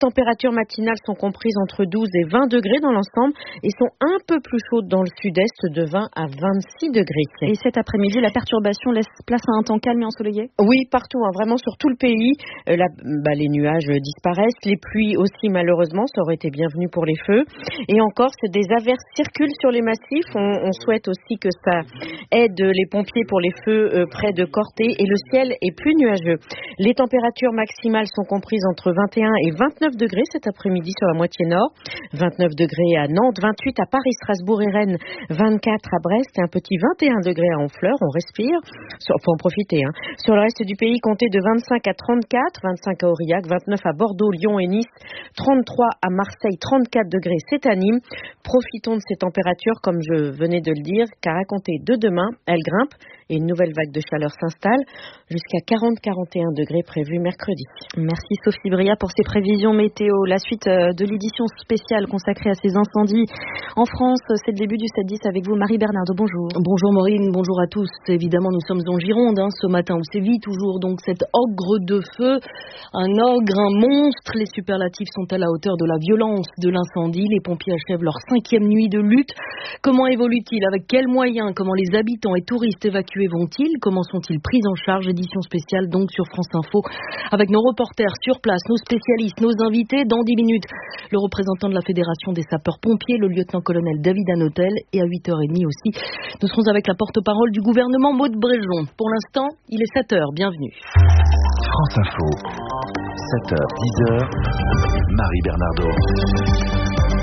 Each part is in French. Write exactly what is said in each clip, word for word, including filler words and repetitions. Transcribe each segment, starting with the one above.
températures matinales sont comprises entre douze et vingt degrés dans l'ensemble et sont un peu plus chaudes dans le sud-est de vingt à vingt-six degrés. Et cet après-midi, la perturbation laisse place à un temps calme et ensoleillé ? Oui, partout, hein, vraiment sur tout le pays. Euh, là, bah, les nuages disparaissent, les pluies aussi malheureusement, ça aurait été bienvenu pour les feux. Et encore, c'est des averses circulent sur les massifs. On, on souhaite aussi que ça aide les pompiers pour les feux euh, près de Corté et le ciel est plus nuageux. Les températures maximales sont comprises entre vingt et un et vingt-neuf degrés cet après-midi sur la moitié nord. vingt-neuf degrés à Nantes, vingt-huit à Paris, Strasbourg et Rennes, vingt-quatre à Brest et un petit vingt et un degrés à Honfleur. On respire, il faut en profiter. Hein. Sur le reste du pays, comptez de vingt-cinq à trente-quatre, vingt-cinq à Aurillac, vingt-neuf à Bordeaux, Lyon et Nice, trente-trois à Marseille, trente-quatre degrés, c'est à Nîmes. Profitons de ces températures, comme je venais de le dire, car à compter de demain, elles grimpent et une nouvelle vague de chaleur s'installe jusqu'à quarante à quarante et un degrés prévus mercredi. Merci Sophie Bria pour ces prévisions météo. La suite de l'édition spéciale consacrée à ces incendies en France, c'est le début du sept dix avec vous, Marie Bernardo. Bonjour. Bonjour Maureen, bonjour à tous. Évidemment, nous sommes en Gironde hein, ce matin. On sévit toujours donc cet ogre de feu, un ogre, un monstre. Les superlatifs sont à la hauteur de la violence de l'incendie. Les pompiers achèvent leur cinquième nuit de lutte. Comment évolue-t-il? Avec quels moyens? Comment les habitants et touristes évacués vont-ils? Comment sont-ils pris en charge? Édition spéciale donc sur France Info avec nos reporters sur place, nos spécialistes, nos invités. Dans dix minutes, le représentant de la Fédération des sapeurs-pompiers, le lieutenant-colonel David Hanotel. Et à huit heures trente aussi, nous serons avec la porte-parole du gouvernement, Maud Bréjon. Pour l'instant, il est sept heures. Bienvenue. France Info, sept heures, dix heures, Marie Bernardo.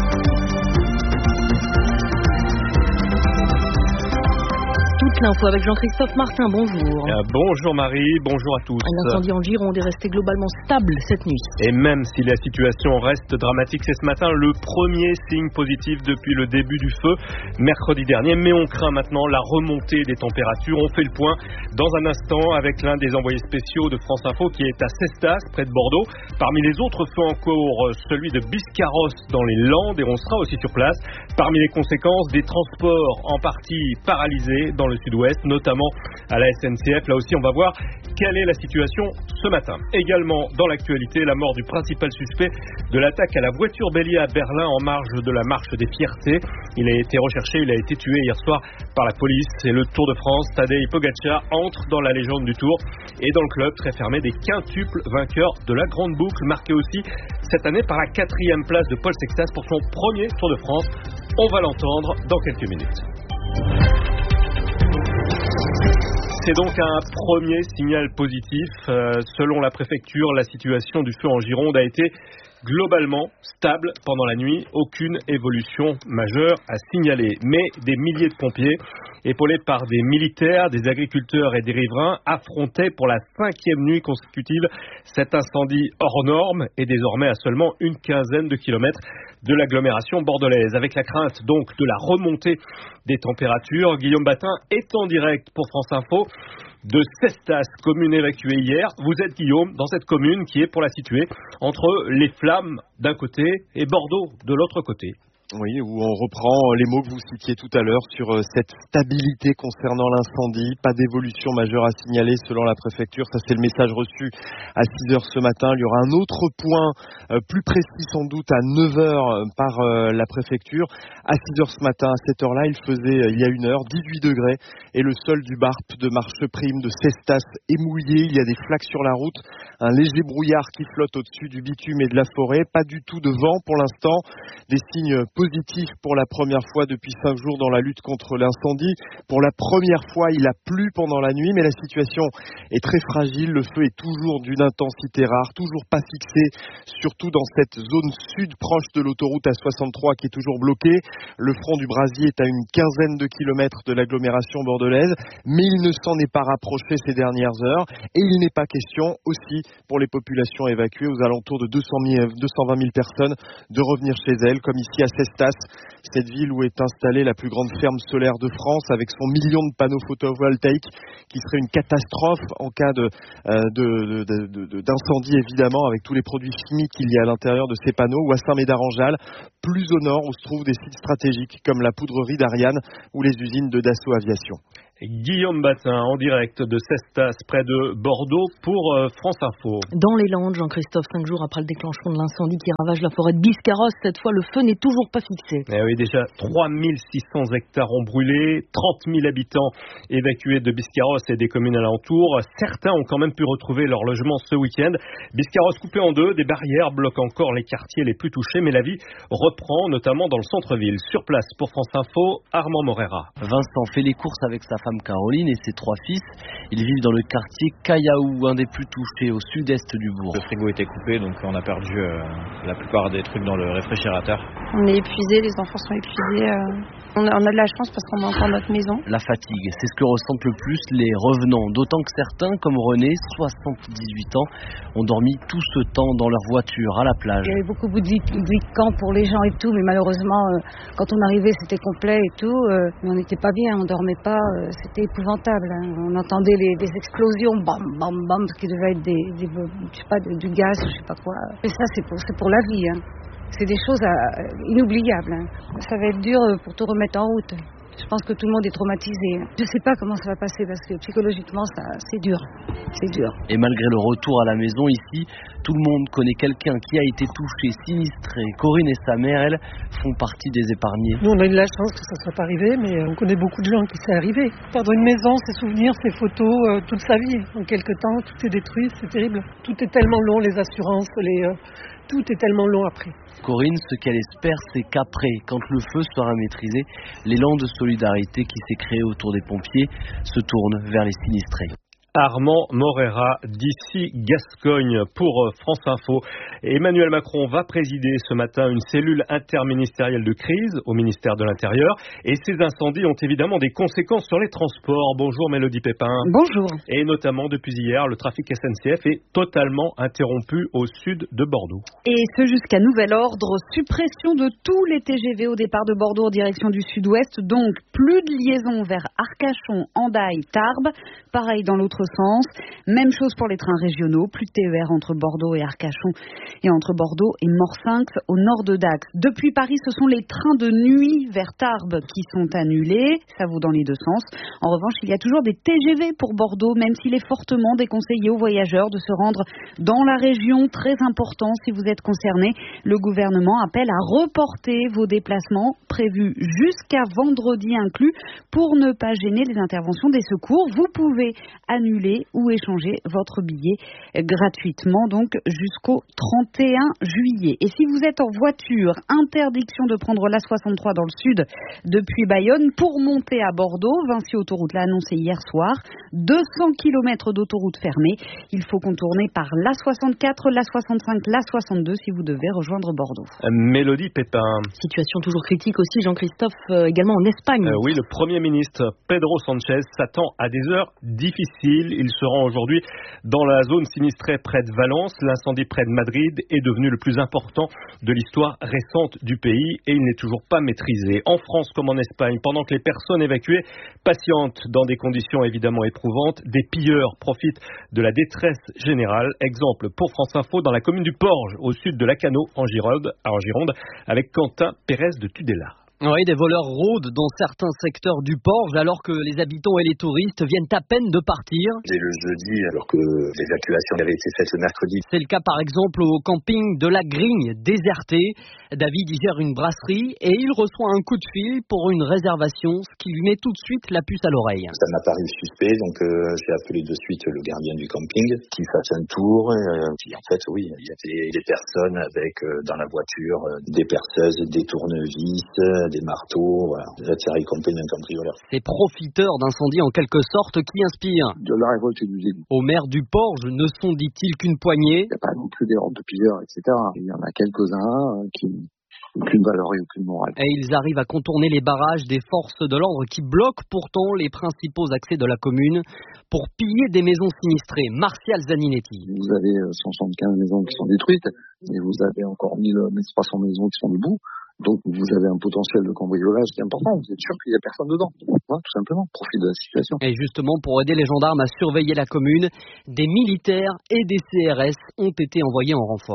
Toute l'info avec Jean-Christophe Martin, bonjour. Euh, bonjour Marie, bonjour à tous. L'incendie en Gironde est resté globalement stable cette nuit. Et même si la situation reste dramatique, c'est ce matin le premier signe positif depuis le début du feu, mercredi dernier. Mais on craint maintenant la remontée des températures. On fait le point dans un instant avec l'un des envoyés spéciaux de France Info qui est à Cestas, près de Bordeaux. Parmi les autres feux en cours, celui de Biscarrosse dans les Landes, et on sera aussi sur place. Parmi les conséquences, des transports en partie paralysés dans le sud-ouest, notamment à la S N C F. Là aussi, on va voir quelle est la situation ce matin. Également, dans l'actualité, la mort du principal suspect de l'attaque à la voiture bélier à Berlin en marge de la marche des fiertés. Il a été recherché, il a été tué hier soir par la police. Et le Tour de France, Tadej Pogačar entre dans la légende du Tour et dans le club très fermé des quintuples vainqueurs de la Grande Boucle, marqué aussi cette année par la quatrième place de Paul Sexas pour son premier Tour de France. On va l'entendre dans quelques minutes. C'est donc un premier signal positif. Euh, selon la préfecture, la situation du feu en Gironde a été globalement stable pendant la nuit. Aucune évolution majeure à signaler. Mais des milliers de pompiers, épaulés par des militaires, des agriculteurs et des riverains, affrontaient pour la cinquième nuit consécutive cet incendie hors norme et désormais à seulement une quinzaine de kilomètres de l'agglomération bordelaise. Avec la crainte donc de la remontée des températures, Guillaume Batin est en direct pour France Info de Cestas, commune évacuée hier. Vous êtes Guillaume dans cette commune qui est, pour la situer, entre les flammes d'un côté et Bordeaux de l'autre côté. Oui, où on reprend les mots que vous citiez tout à l'heure sur cette stabilité concernant l'incendie. Pas d'évolution majeure à signaler selon la préfecture. Ça, c'est le message reçu à six heures ce matin. Il y aura un autre point euh, plus précis sans doute à neuf heures par euh, la préfecture. À six heures ce matin, à cette heure-là, il faisait, euh, il y a une heure, dix-huit degrés. Et le sol du B A R P de Marcheprime de Cestas est mouillé. Il y a des flaques sur la route. Un léger brouillard qui flotte au-dessus du bitume et de la forêt. Pas du tout de vent pour l'instant. Des signes positif pour la première fois depuis cinq jours dans la lutte contre l'incendie. Pour la première fois, il a plu pendant la nuit, mais la situation est très fragile. Le feu est toujours d'une intensité rare, toujours pas fixé, surtout dans cette zone sud proche de l'autoroute A soixante-trois qui est toujours bloquée. Le front du brasier est à une quinzaine de kilomètres de l'agglomération bordelaise, mais il ne s'en est pas rapproché ces dernières heures. Et il n'est pas question aussi pour les populations évacuées aux alentours de deux cent vingt mille personnes de revenir chez elles, comme ici à Cestas, cette ville où est installée la plus grande ferme solaire de France avec son million de panneaux photovoltaïques qui serait une catastrophe en cas de, euh, de, de, de, de, d'incendie évidemment avec tous les produits chimiques qu'il y a à l'intérieur de ces panneaux, ou à Saint-Médard-en-Jalles, plus au nord où se trouvent des sites stratégiques comme la poudrerie d'Ariane ou les usines de Dassault Aviation. Guillaume Batin en direct de Cestas près de Bordeaux pour euh, France Info. Dans les Landes, Jean-Christophe, cinq jours après le déclenchement de l'incendie qui ravage la forêt de Biscarrosse, cette fois le feu n'est toujours pas fixé. Eh oui, déjà trois mille six cents hectares ont brûlé, trente mille habitants évacués de Biscarrosse et des communes alentours. Certains ont quand même pu retrouver leur logement ce week-end. Biscarrosse coupé en deux, des barrières bloquent encore les quartiers les plus touchés, mais la vie reprend, notamment dans le centre-ville. Sur place pour France Info, Armand Morera. Vincent fait les courses avec sa femme Caroline et ses trois fils. Ils vivent dans le quartier Cayaou, un des plus touchés au sud-est du bourg. Le frigo était coupé, donc on a perdu euh, la plupart des trucs dans le réfrigérateur. On est épuisés, les enfants sont épuisés. Euh... On, a, on a de la chance parce qu'on a encore notre maison. La fatigue, c'est ce que ressentent le plus les revenants. D'autant que certains, comme René, soixante-dix-huit ans, ont dormi tout ce temps dans leur voiture à la plage. Il y avait beaucoup de camps pour les gens et tout, mais malheureusement, euh, quand on arrivait, c'était complet et tout. Euh, mais on n'était pas bien, on dormait pas. Euh, c'était épouvantable. Hein. On entendait les, des explosions, bam, bam, bam, ce qui devait être des, des je sais pas, du gaz, je sais pas quoi. Et ça, c'est pour, c'est pour la vie. Hein. C'est des choses à, inoubliables. Hein. Ça va être dur pour tout remettre en route. Je pense que tout le monde est traumatisé. Je ne sais pas comment ça va passer parce que psychologiquement, ça, c'est dur. C'est dur. Et malgré le retour à la maison ici, tout le monde connaît quelqu'un qui a été touché, sinistré. Corinne et sa mère, elles, font partie des épargnés. Nous, on a eu de la chance que ça ne soit pas arrivé, mais on connaît beaucoup de gens qui c'est arrivé. Perdre une maison, ses souvenirs, ses photos, euh, toute sa vie. En quelque temps, tout est détruit, c'est terrible. Tout est tellement long, les assurances, les... Euh, tout est tellement long après. Corinne, ce qu'elle espère, c'est qu'après, quand le feu sera maîtrisé, l'élan de solidarité qui s'est créé autour des pompiers se tourne vers les sinistrés. Armand Morera d'ici Gascogne pour France Info. Emmanuel Macron va présider ce matin une cellule interministérielle de crise au ministère de l'Intérieur et ces incendies ont évidemment des conséquences sur les transports. Bonjour Mélodie Pépin. Bonjour. Et notamment depuis hier, le trafic S N C F est totalement interrompu au sud de Bordeaux. Et ce jusqu'à nouvel ordre, suppression de tous les T G V au départ de Bordeaux en direction du sud-ouest, donc plus de liaison vers Arcachon, Hendaye, Tarbes, pareil dans l'autre sens. Même chose pour les trains régionaux, plus de T E R entre Bordeaux et Arcachon et entre Bordeaux et Morsinx au nord de Dax. Depuis Paris, ce sont les trains de nuit vers Tarbes qui sont annulés, ça vaut dans les deux sens. En revanche, il y a toujours des T G V pour Bordeaux, même s'il est fortement déconseillé aux voyageurs de se rendre dans la région, très important si vous êtes concerné. Le gouvernement appelle à reporter vos déplacements prévus jusqu'à vendredi inclus pour ne pas gêner les interventions des secours. Vous pouvez annuler ou échanger votre billet gratuitement donc jusqu'au trente et un juillet. Et si vous êtes en voiture, interdiction de prendre l'A soixante-trois dans le sud depuis Bayonne pour monter à Bordeaux. Vinci Autoroute l'a annoncé hier soir. deux cents kilomètres d'autoroute fermée. Il faut contourner par l'A soixante-quatre, l'A soixante-cinq, l'A soixante-deux si vous devez rejoindre Bordeaux. Mélodie Pépin. Situation toujours critique aussi, Jean-Christophe, euh, également en Espagne. Euh, oui, le Premier ministre Pedro Sánchez s'attend à des heures difficiles. Il se rend aujourd'hui dans la zone sinistrée près de Valence. L'incendie près de Madrid est devenu le plus important de l'histoire récente du pays et il n'est toujours pas maîtrisé. En France comme en Espagne, pendant que les personnes évacuées patientent dans des conditions évidemment éprouvantes, des pilleurs profitent de la détresse générale. Exemple pour France Info dans la commune du Porge, au sud de Lacanau, en Gironde, en Gironde avec Quentin Pérez de Tudela. Oui, des voleurs rôdent dans certains secteurs du Porge alors que les habitants et les touristes viennent à peine de partir. Dès le jeudi, alors que l'évacuation avait été faite le mercredi. C'est le cas par exemple au camping de la Grigne, déserté. David y gère une brasserie et il reçoit un coup de fil pour une réservation, ce qui lui met tout de suite la puce à l'oreille. Ça m'a paru suspect, donc euh, j'ai appelé de suite le gardien du camping qui fasse un tour. Et, euh, puis en fait, oui, il y avait des personnes avec euh, dans la voiture euh, des perceuses, des tournevis, des marteaux, voilà. La Thierry complet d'un cambrioleur. Ces profiteurs d'incendie en quelque sorte qui inspirent de la révolte et du dégoût. Au maire du Porge ne sont, dit-il, qu'une poignée. Il n'y a pas non plus des hordes de pilleurs, et cetera. Il y en a quelques-uns qui n'ont aucune valeur et aucune morale. Et ils arrivent à contourner les barrages des forces de l'ordre qui bloquent pourtant les principaux accès de la commune pour piller des maisons sinistrées. Martial Zaninetti. Vous avez cent soixante-quinze maisons qui sont détruites et vous avez encore mille trois cents maisons qui sont debout. Donc vous avez un potentiel de cambriolage qui est important, vous êtes sûr qu'il n'y a personne dedans, hein, tout simplement, profite de la situation. Et justement, pour aider les gendarmes à surveiller la commune, des militaires et des C R S ont été envoyés en renfort.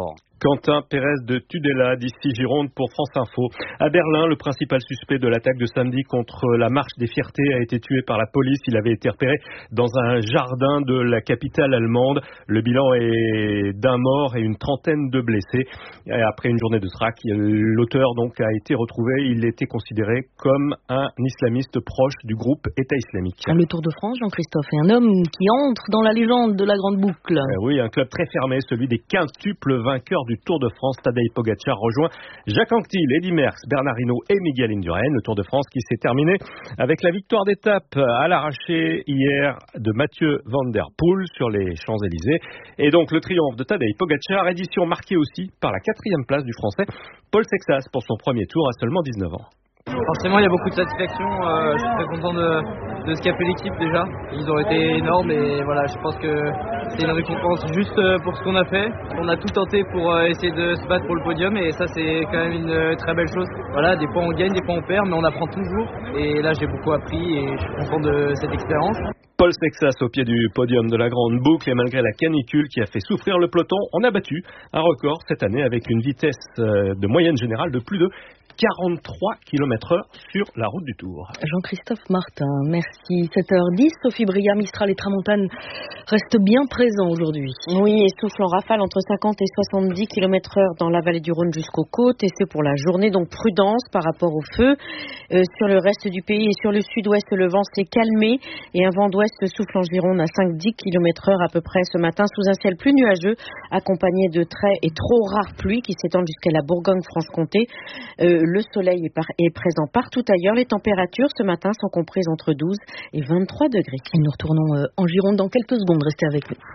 Quentin Pérez de Tudela, d'ici Gironde pour France Info. À Berlin, le principal suspect de l'attaque de samedi contre la Marche des Fiertés a été tué par la police. Il avait été repéré dans un jardin de la capitale allemande. Le bilan est d'un mort et une trentaine de blessés. Et après une journée de traque, l'auteur donc a été retrouvé. Il était considéré comme un islamiste proche du groupe État islamique. Le Tour de France, Jean-Christophe, est un homme qui entre dans la légende de la Grande Boucle. Euh, oui, un club très fermé, celui des quintuples vainqueurs du Tour de France. Tadej Pogacar rejoint Jacques Anquetil, Eddy Merckx, Bernard Hinault et Miguel Indurain. Le Tour de France qui s'est terminé avec la victoire d'étape à l'arraché hier de Mathieu Van Der Poel sur les Champs-Élysées. Et donc le triomphe de Tadej Pogacar, édition marquée aussi par la quatrième place du Français Paul Sexas pour son premier tour à seulement dix-neuf ans. Forcément, il y a beaucoup de satisfaction. Euh, je suis très content de, de ce qu'a fait l'équipe déjà. Ils ont été énormes et voilà, je pense que c'est une récompense juste pour ce qu'on a fait. On a tout tenté pour essayer de se battre pour le podium et ça, c'est quand même une très belle chose. Voilà, des fois on gagne, des fois on perd, mais on apprend toujours. Et là, j'ai beaucoup appris et je suis content de cette expérience. Paul Sexas au pied du podium de la Grande Boucle et malgré la canicule qui a fait souffrir le peloton, on a battu un record cette année avec une vitesse de moyenne générale de plus de quarante-trois kilomètres heure sur la route du Tour. Jean-Christophe Martin, merci. sept heures dix, Sophie Bria, Mistral et Tramontane restent bien présents aujourd'hui. Oui, et souffle en rafale entre cinquante et soixante-dix kilomètres heure dans la vallée du Rhône jusqu'aux côtes, et c'est pour la journée, donc prudence par rapport au feu. Euh, sur le reste du pays et sur le sud-ouest, le vent s'est calmé et un vent d'ouest souffle en Gironde à cinq à dix kilomètres heure à peu près ce matin sous un ciel plus nuageux, accompagné de très et trop rares pluies qui s'étendent jusqu'à la Bourgogne-Franche-Comté. Euh, Le soleil est, par, est présent partout ailleurs. Les températures ce matin sont comprises entre douze et vingt-trois degrés. Et nous retournons en Gironde dans quelques secondes. Restez avec nous.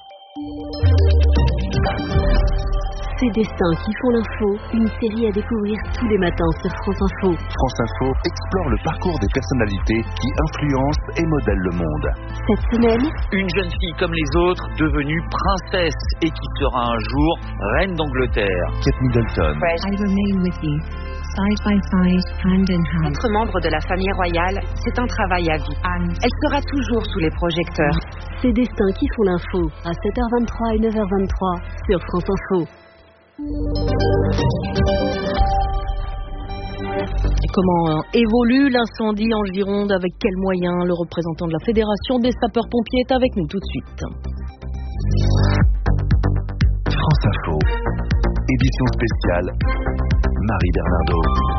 Ces destins qui font l'info, une série à découvrir tous les matins sur France Info. France Info explore le parcours des personnalités qui influencent et modèlent le monde. Cette semaine, une jeune fille comme les autres, devenue princesse et qui sera un jour reine d'Angleterre. Kate Middleton. I remain with you. Side by side, hand in hand. Être membre de la famille royale, c'est un travail à vie. And elle sera toujours sous les projecteurs. Ces destins qui font l'info, à sept heures vingt-trois et neuf heures vingt-trois sur France Info. Et comment évolue l'incendie en Gironde, avec quels moyens? Le représentant de la Fédération des sapeurs-pompiers est avec nous tout de suite. France Info, édition spéciale, Marie Bernardo.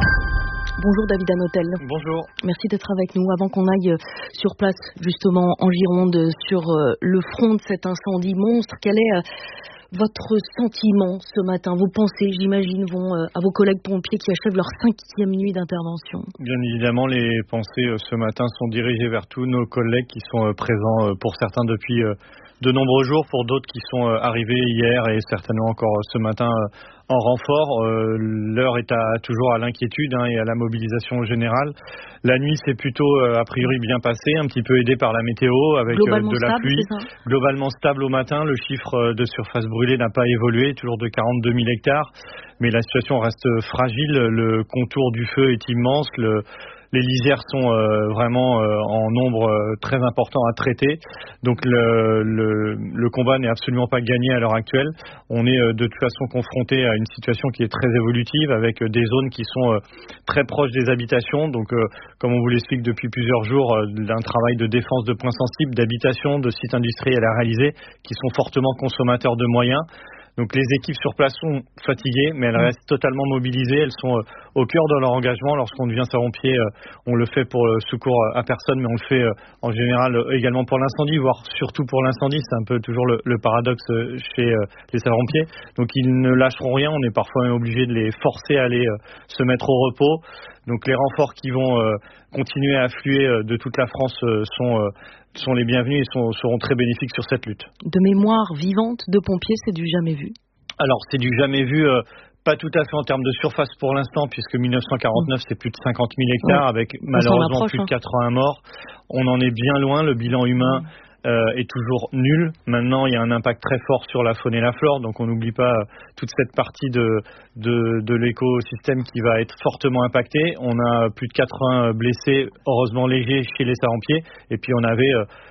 Bonjour David Hanotel. Bonjour. Merci d'être avec nous. Avant qu'on aille sur place, justement, en Gironde, sur le front de cet incendie monstre, quel est votre sentiment ce matin? Vos pensées, j'imagine, vont à vos collègues pompiers qui achèvent leur cinquième nuit d'intervention. Bien évidemment, les pensées ce matin sont dirigées vers tous nos collègues qui sont présents, pour certains depuis de nombreux jours, pour d'autres qui sont arrivés hier et certainement encore ce matin en renfort. Euh, l'heure est à, toujours à l'inquiétude hein, et à la mobilisation générale. La nuit s'est plutôt euh, a priori bien passée, un petit peu aidée par la météo avec euh, de la stable, pluie. Globalement stable au matin. Le chiffre de surface brûlée n'a pas évolué, toujours de quarante-deux mille hectares. Mais la situation reste fragile. Le contour du feu est immense. Le Les lisières sont euh, vraiment euh, en nombre euh, très important à traiter. Donc le, le, le combat n'est absolument pas gagné à l'heure actuelle. On est euh, de toute façon confronté à une situation qui est très évolutive avec euh, des zones qui sont euh, très proches des habitations. Donc euh, comme on vous l'explique depuis plusieurs jours, euh, d'un travail de défense de points sensibles, d'habitation, de sites industriels à réaliser qui sont fortement consommateurs de moyens. Donc les équipes sur place sont fatiguées, mais elles restent totalement mobilisées. Elles sont euh, au cœur de leur engagement. Lorsqu'on devient sapeur-pompier, euh, on le fait pour le secours à personne, mais on le fait euh, en général euh, également pour l'incendie, voire surtout pour l'incendie. C'est un peu toujours le, le paradoxe euh, chez euh, les sapeurs-pompiers. Donc ils ne lâcheront rien. On est parfois même obligé de les forcer à aller euh, se mettre au repos. Donc les renforts qui vont euh, continuer à affluer euh, de toute la France euh, sont... Euh, sont les bienvenus et sont, seront très bénéfiques sur cette lutte. De mémoire vivante de pompiers, c'est du jamais vu. Alors, c'est du jamais vu, euh, pas tout à fait en termes de surface pour l'instant, puisque mille neuf cent quarante-neuf, mmh. c'est plus de cinquante mille hectares, ouais. avec malheureusement approche, plus de quatre-vingts hein. morts. On en est bien loin, le bilan humain mmh. euh, est toujours nul. Maintenant, il y a un impact très fort sur la faune et la flore, donc on n'oublie pas euh, toute cette partie de, de, de l'écosystème qui va être fortement impactée. On a plus de quatre-vingts blessés, heureusement légers, chez les sapeurs-pompiers, et puis on avait... Euh,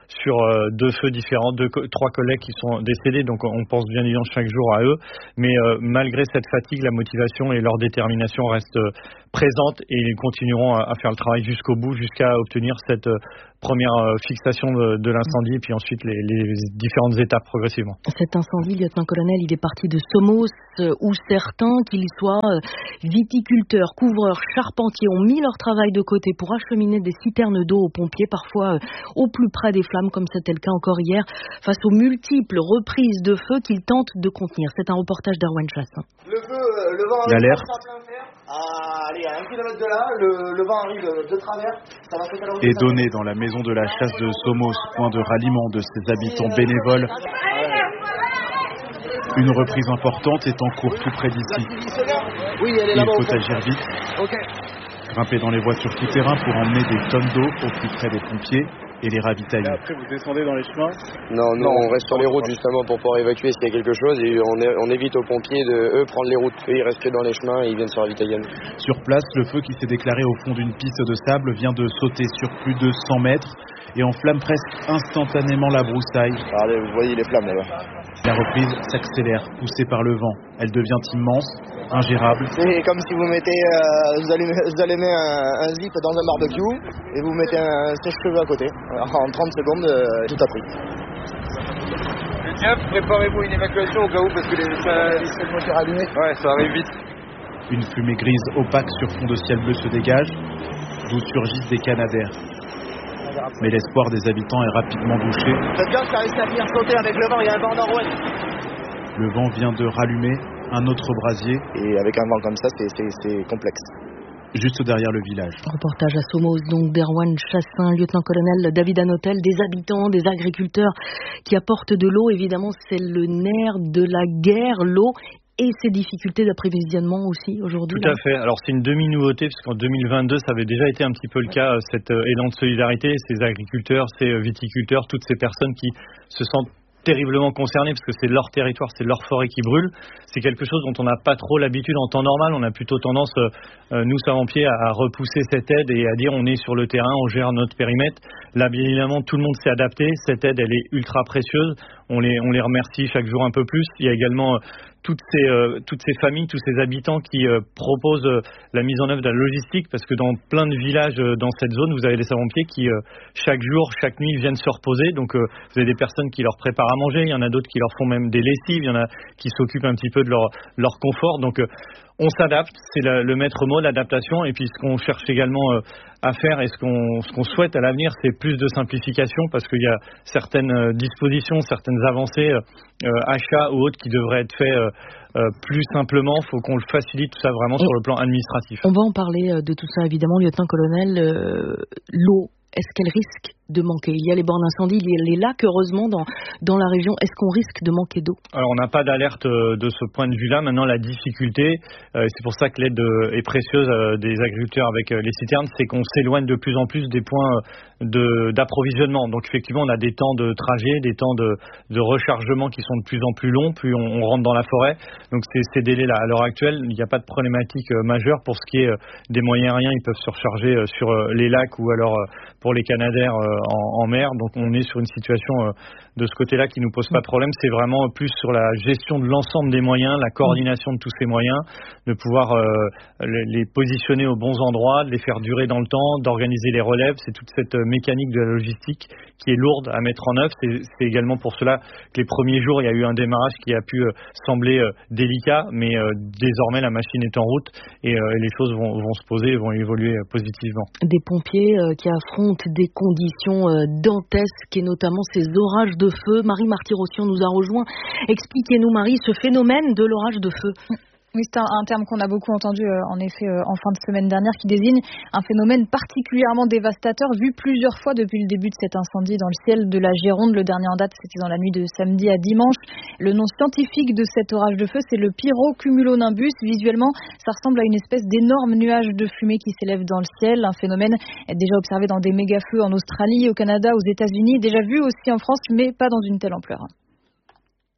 sur euh, deux feux différents, deux, trois collègues qui sont décédés, donc on pense bien évidemment chaque jour à eux, mais euh, malgré cette fatigue, la motivation et leur détermination restent euh, présentes et ils continueront à, à faire le travail jusqu'au bout, jusqu'à obtenir cette euh, première euh, fixation de, de l'incendie et puis ensuite les, les différentes étapes progressivement. Cet incendie, lieutenant-colonel, il est parti de Somos euh, où certains, qu'ils soient euh, viticulteurs, couvreurs, charpentiers, ont mis leur travail de côté pour acheminer des citernes d'eau aux pompiers, parfois euh, au plus près des flammes, comme c'était le cas encore hier, face aux multiples reprises de feu qu'ils tentent de contenir. C'est un reportage d'Erwan Chassin. Le feu, le vent arrive L'alerte. à plein fer. À, allez, à un kilomètre de là, le, le vent arrive de travers. Ça va sauter la route. Est donné dans la maison de la chasse de Somos, point de ralliement de ses habitants bénévoles. Une reprise importante est en cours tout près d'ici. Il faut agir vite. Grimper dans les voitures tout-terrain pour emmener des tonnes d'eau au plus près des pompiers et les ravitailler. Et après, vous descendez dans les chemins? Non, nous, on reste sur les routes justement pour pouvoir évacuer s'il y a quelque chose et on, est, on évite aux pompiers de, eux, prendre les routes. Eux, ils restent que dans les chemins et ils viennent se ravitailler. Sur place, le feu qui s'est déclaré au fond d'une piste de sable vient de sauter sur plus de cent mètres et enflamme presque instantanément la broussaille. Regardez, vous voyez les flammes là-bas. La reprise s'accélère, poussée par le vent. Elle devient immense, ingérable. C'est comme si vous mettez, euh, vous allumez, vous allumez un, un zip dans un barbecue et vous mettez un sèche-cheveux à côté. Alors, en trente secondes, euh, tout a pris. Tiens, préparez-vous une évacuation au cas où parce que les, ça, les stades moteurs allumés. Ouais, ça arrive vite. Une fumée grise opaque sur fond de ciel bleu se dégage, d'où surgissent des canadaires. Mais l'espoir des habitants est rapidement douché. Faites gaffe, ça risque à venir sauter avec le vent, il y a un vent nord-ouest. Le vent vient de rallumer un autre brasier. Et avec un vent comme ça, c'est, c'est, c'est complexe. Juste derrière le village. Reportage à Somos, donc d'Erwan Chassin, lieutenant-colonel David Hanotel, des habitants, des agriculteurs qui apportent de l'eau. Évidemment, c'est le nerf de la guerre, l'eau. Et ces difficultés d'approvisionnement aussi aujourd'hui. Tout à fait. Alors c'est une demi-nouveauté parce qu'en deux mille vingt-deux, ça avait déjà été un petit peu le cas, cet euh, élan de solidarité, ces agriculteurs, ces euh, viticulteurs, toutes ces personnes qui se sentent terriblement concernés parce que c'est leur territoire, c'est leur forêt qui brûle. C'est quelque chose dont on n'a pas trop l'habitude en temps normal. On a plutôt tendance, euh, nous savants-pieds, à, à repousser cette aide et à dire on est sur le terrain, on gère notre périmètre. Là, bien évidemment, tout le monde s'est adapté. Cette aide, elle est ultra précieuse. On les, on les remercie chaque jour un peu plus. Il y a également euh, toutes ces, euh, toutes ces familles, tous ces habitants qui euh, proposent euh, la mise en œuvre de la logistique parce que dans plein de villages euh, dans cette zone, vous avez des savants-pieds qui, euh, chaque jour, chaque nuit, viennent se reposer. Donc, euh, vous avez des personnes qui leur préparent à manger. Il y en a d'autres qui leur font même des lessives. Il y en a qui s'occupent un petit peu de leur, leur confort. Donc, euh, on s'adapte, c'est la, le maître mot, l'adaptation. Et puis ce qu'on cherche également euh, à faire et ce qu'on, ce qu'on souhaite à l'avenir, c'est plus de simplification parce qu'il y a certaines euh, dispositions, certaines avancées, euh, achats ou autres qui devraient être faits euh, euh, plus simplement. Il faut qu'on le facilite tout ça vraiment sur le plan administratif. On va en parler de tout ça évidemment, lieutenant-colonel. Euh, l'eau, est-ce qu'elle risque de manquer? Il y a les bornes d'incendie, il y a les lacs, heureusement, dans, dans la région. Est-ce qu'on risque de manquer d'eau? Alors, on n'a pas d'alerte de ce point de vue-là. Maintenant, la difficulté, euh, c'est pour ça que l'aide est précieuse euh, des agriculteurs avec euh, les citernes, c'est qu'on s'éloigne de plus en plus des points de, d'approvisionnement. Donc, effectivement, on a des temps de trajet, des temps de, de rechargement qui sont de plus en plus longs, plus on, on rentre dans la forêt. Donc, ces, ces délais-là, à l'heure actuelle, il n'y a pas de problématique euh, majeure. Pour ce qui est euh, des moyens aériens, ils peuvent se recharger euh, sur euh, les lacs ou alors euh, pour les canadaires euh, En, en mer, donc on est sur une situation euh, de ce côté-là qui nous pose pas de problème. C'est vraiment plus sur la gestion de l'ensemble des moyens, la coordination de tous ces moyens, de pouvoir euh, les, les positionner aux bons endroits, de les faire durer dans le temps, d'organiser les relèves. C'est toute cette mécanique de la logistique qui est lourde à mettre en œuvre. C'est, c'est également pour cela que les premiers jours, il y a eu un démarrage qui a pu euh, sembler euh, délicat, mais euh, désormais la machine est en route et, euh, et les choses vont, vont se poser et vont évoluer euh, positivement. Des pompiers euh, qui affrontent des conditions euh, dantesques et notamment ces orages de feu. Marie Marty-Rossian nous a rejoint. Expliquez-nous, Marie, ce phénomène de l'orage de feu. Oui, c'est un, un terme qu'on a beaucoup entendu euh, en effet euh, en fin de semaine dernière qui désigne un phénomène particulièrement dévastateur vu plusieurs fois depuis le début de cet incendie dans le ciel de la Gironde. Le dernier en date, c'était dans la nuit de samedi à dimanche. Le nom scientifique de cet orage de feu, c'est le pyrocumulonimbus. Visuellement, ça ressemble à une espèce d'énorme nuage de fumée qui s'élève dans le ciel. Un phénomène déjà observé dans des méga-feux en Australie, au Canada, aux États-Unis, déjà vu aussi en France, mais pas dans une telle ampleur.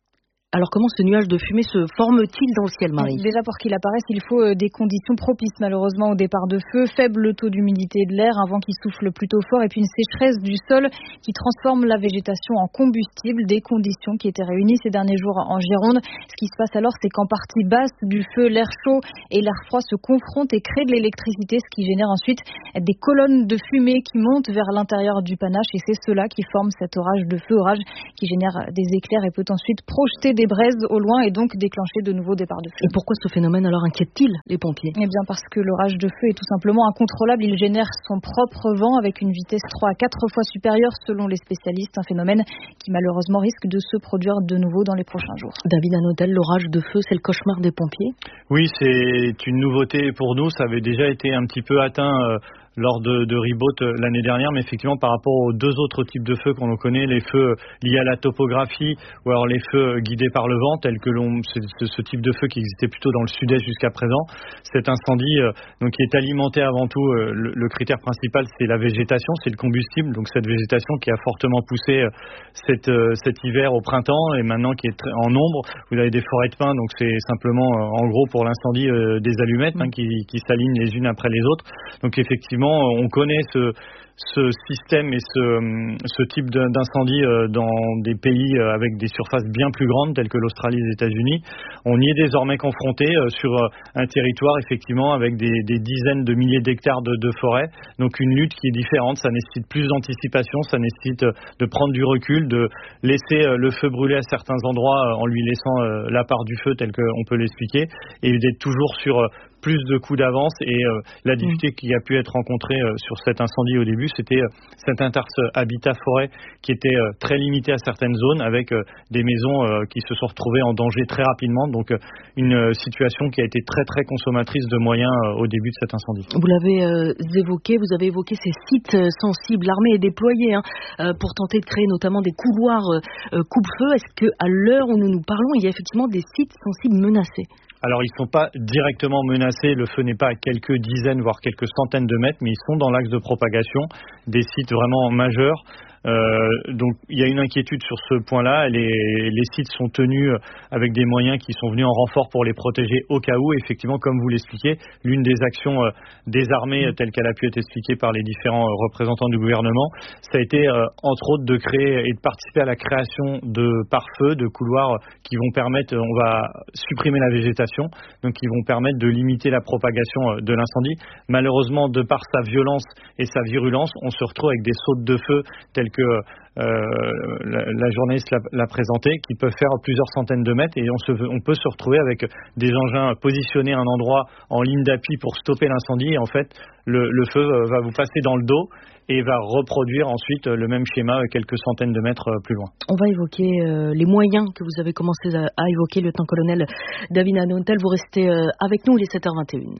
Alors comment ce nuage de fumée se forme-t-il dans le ciel, Marie ? Déjà pour qu'il apparaisse, il faut des conditions propices malheureusement au départ de feu, faible taux d'humidité de l'air, un vent qui souffle plutôt fort et puis une sécheresse du sol qui transforme la végétation en combustible, des conditions qui étaient réunies ces derniers jours en Gironde. Ce qui se passe alors, c'est qu'en partie basse du feu, l'air chaud et l'air froid se confrontent et créent de l'électricité, ce qui génère ensuite des colonnes de fumée qui montent vers l'intérieur du panache et c'est cela qui forme cet orage de feu, orage qui génère des éclairs et peut ensuite projeter des braises au loin et donc déclencher de nouveaux départs de feu. Et pourquoi ce phénomène alors inquiète-t-il les pompiers ? Eh bien parce que l'orage de feu est tout simplement incontrôlable. Il génère son propre vent avec une vitesse trois à quatre fois supérieure selon les spécialistes. Un phénomène qui malheureusement risque de se produire de nouveau dans les prochains jours. David Hanotel, l'orage de feu, c'est le cauchemar des pompiers ? Oui, c'est une nouveauté pour nous. Ça avait déjà été un petit peu atteint euh, lors de, de Ribaute l'année dernière, mais effectivement par rapport aux deux autres types de feux qu'on connaît, les feux liés à la topographie ou alors les feux guidés par le vent, tels que l'on, c'est ce, ce type de feu qui existait plutôt dans le sud-est jusqu'à présent. Cet incendie, euh, donc qui est alimenté avant tout, euh, le, le critère principal, c'est la végétation, c'est le combustible, donc cette végétation qui a fortement poussé euh, cet, euh, cet hiver au printemps et maintenant qui est très, en nombre. Vous avez des forêts de pins, donc c'est simplement euh, en gros pour l'incendie euh, des allumettes hein, qui, qui s'alignent les unes après les autres. Donc effectivement, on connaît ce, ce système et ce, ce type d'incendie dans des pays avec des surfaces bien plus grandes telles que l'Australie et les États-Unis. On y est désormais confronté sur un territoire effectivement avec des, des dizaines de milliers d'hectares de, de forêt. Donc une lutte qui est différente, ça nécessite plus d'anticipation, ça nécessite de prendre du recul, de laisser le feu brûler à certains endroits en lui laissant la part du feu tel qu'on peut l'expliquer et d'être toujours sur plus de coups d'avance et euh, la difficulté qui a pu être rencontrée euh, sur cet incendie au début, c'était euh, cet interce habitat-forêt qui était euh, très limité à certaines zones avec euh, des maisons euh, qui se sont retrouvées en danger très rapidement. Donc euh, une euh, situation qui a été très très consommatrice de moyens euh, au début de cet incendie. Vous l'avez euh, évoqué, vous avez évoqué ces sites euh, sensibles. L'armée est déployée hein, euh, pour tenter de créer notamment des couloirs euh, coupe-feu. Est-ce qu'à l'heure où nous nous parlons, il y a effectivement des sites sensibles menacés ? Alors ils ne sont pas directement menacés, le feu n'est pas à quelques dizaines voire quelques centaines de mètres, mais ils sont dans l'axe de propagation, des sites vraiment majeurs. Euh, donc il y a une inquiétude sur ce point-là. Les, les sites sont tenus avec des moyens qui sont venus en renfort pour les protéger au cas où. Effectivement, comme vous l'expliquez, l'une des actions euh, des armées, telle qu'elle a pu être expliquée par les différents euh, représentants du gouvernement, ça a été euh, entre autres de créer et de participer à la création de pare-feux, de couloirs qui vont permettre, on va supprimer la végétation, donc qui vont permettre de limiter la propagation de l'incendie. Malheureusement, de par sa violence et sa virulence, on se retrouve avec des sautes de feu telles que euh, la, la journaliste l'a, l'a présenté, qui peuvent faire plusieurs centaines de mètres et on, se, on peut se retrouver avec des engins positionnés à un endroit en ligne d'appui pour stopper l'incendie et en fait le, le feu va vous passer dans le dos et va reproduire ensuite le même schéma quelques centaines de mètres plus loin. On va évoquer euh, les moyens que vous avez commencé à, à évoquer, lieutenant-colonel David Hanotel. Vous restez euh, avec nous, il est sept heures vingt et une.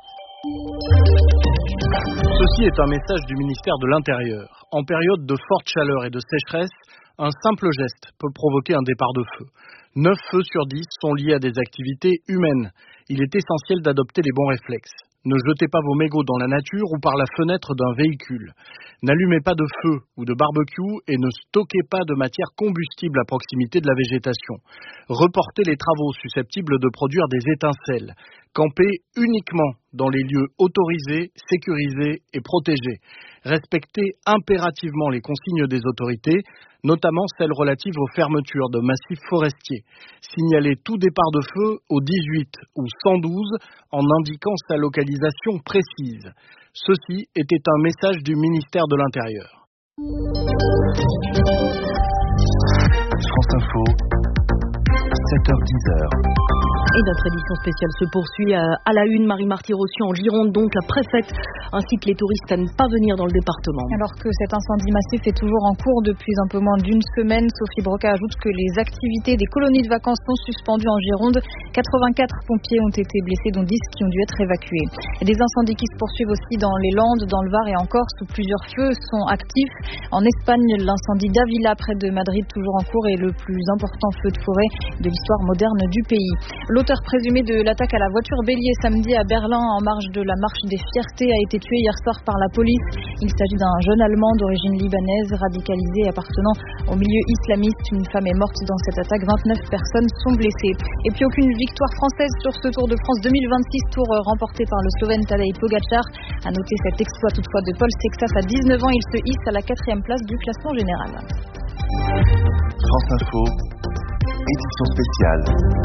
Ceci est un message du ministère de l'Intérieur. En période de forte chaleur et de sécheresse, un simple geste peut provoquer un départ de feu. neuf feux sur dix sont liés à des activités humaines. Il est essentiel d'adopter les bons réflexes. Ne jetez pas vos mégots dans la nature ou par la fenêtre d'un véhicule. N'allumez pas de feu ou de barbecue et ne stockez pas de matière combustible à proximité de la végétation. Reportez les travaux susceptibles de produire des étincelles. Campez uniquement dans les lieux autorisés, sécurisés et protégés. Respectez impérativement les consignes des autorités, notamment celles relatives aux fermetures de massifs forestiers. Signalez tout départ de feu au dix-huit ou cent douze en indiquant sa localisation précise. Ceci était un message du ministère de l'Intérieur. France Info, sept heures dix. Et notre édition spéciale se poursuit à, à la une. Marie Marty-Rossi en Gironde, donc la préfète incite les touristes à ne pas venir dans le département. Alors que cet incendie massif est toujours en cours depuis un peu moins d'une semaine, Sophie Broca ajoute que les activités des colonies de vacances sont suspendues en Gironde. quatre-vingt-quatre pompiers ont été blessés, dont dix qui ont dû être évacués. Et des incendies qui se poursuivent aussi dans les Landes, dans le Var et en Corse, où plusieurs feux sont actifs. En Espagne, l'incendie d'Avila près de Madrid, toujours en cours, est le plus important feu de forêt de l'histoire moderne du pays. l'auteur présumé de l'attaque à la voiture bélier samedi à Berlin en marge de la marche des fiertés a été tué hier soir par la police. Il s'agit d'un jeune Allemand d'origine libanaise radicalisé appartenant au milieu islamiste. Une femme est morte dans cette attaque, vingt-neuf personnes sont blessées. Et puis aucune victoire française sur ce Tour de France deux mille vingt-six, tour remporté par le Slovène Tadej Pogačar. À noter cet exploit toutefois de Paul Sexas à dix-neuf ans, il se hisse à la quatrième place du classement général. France Info, édition spéciale.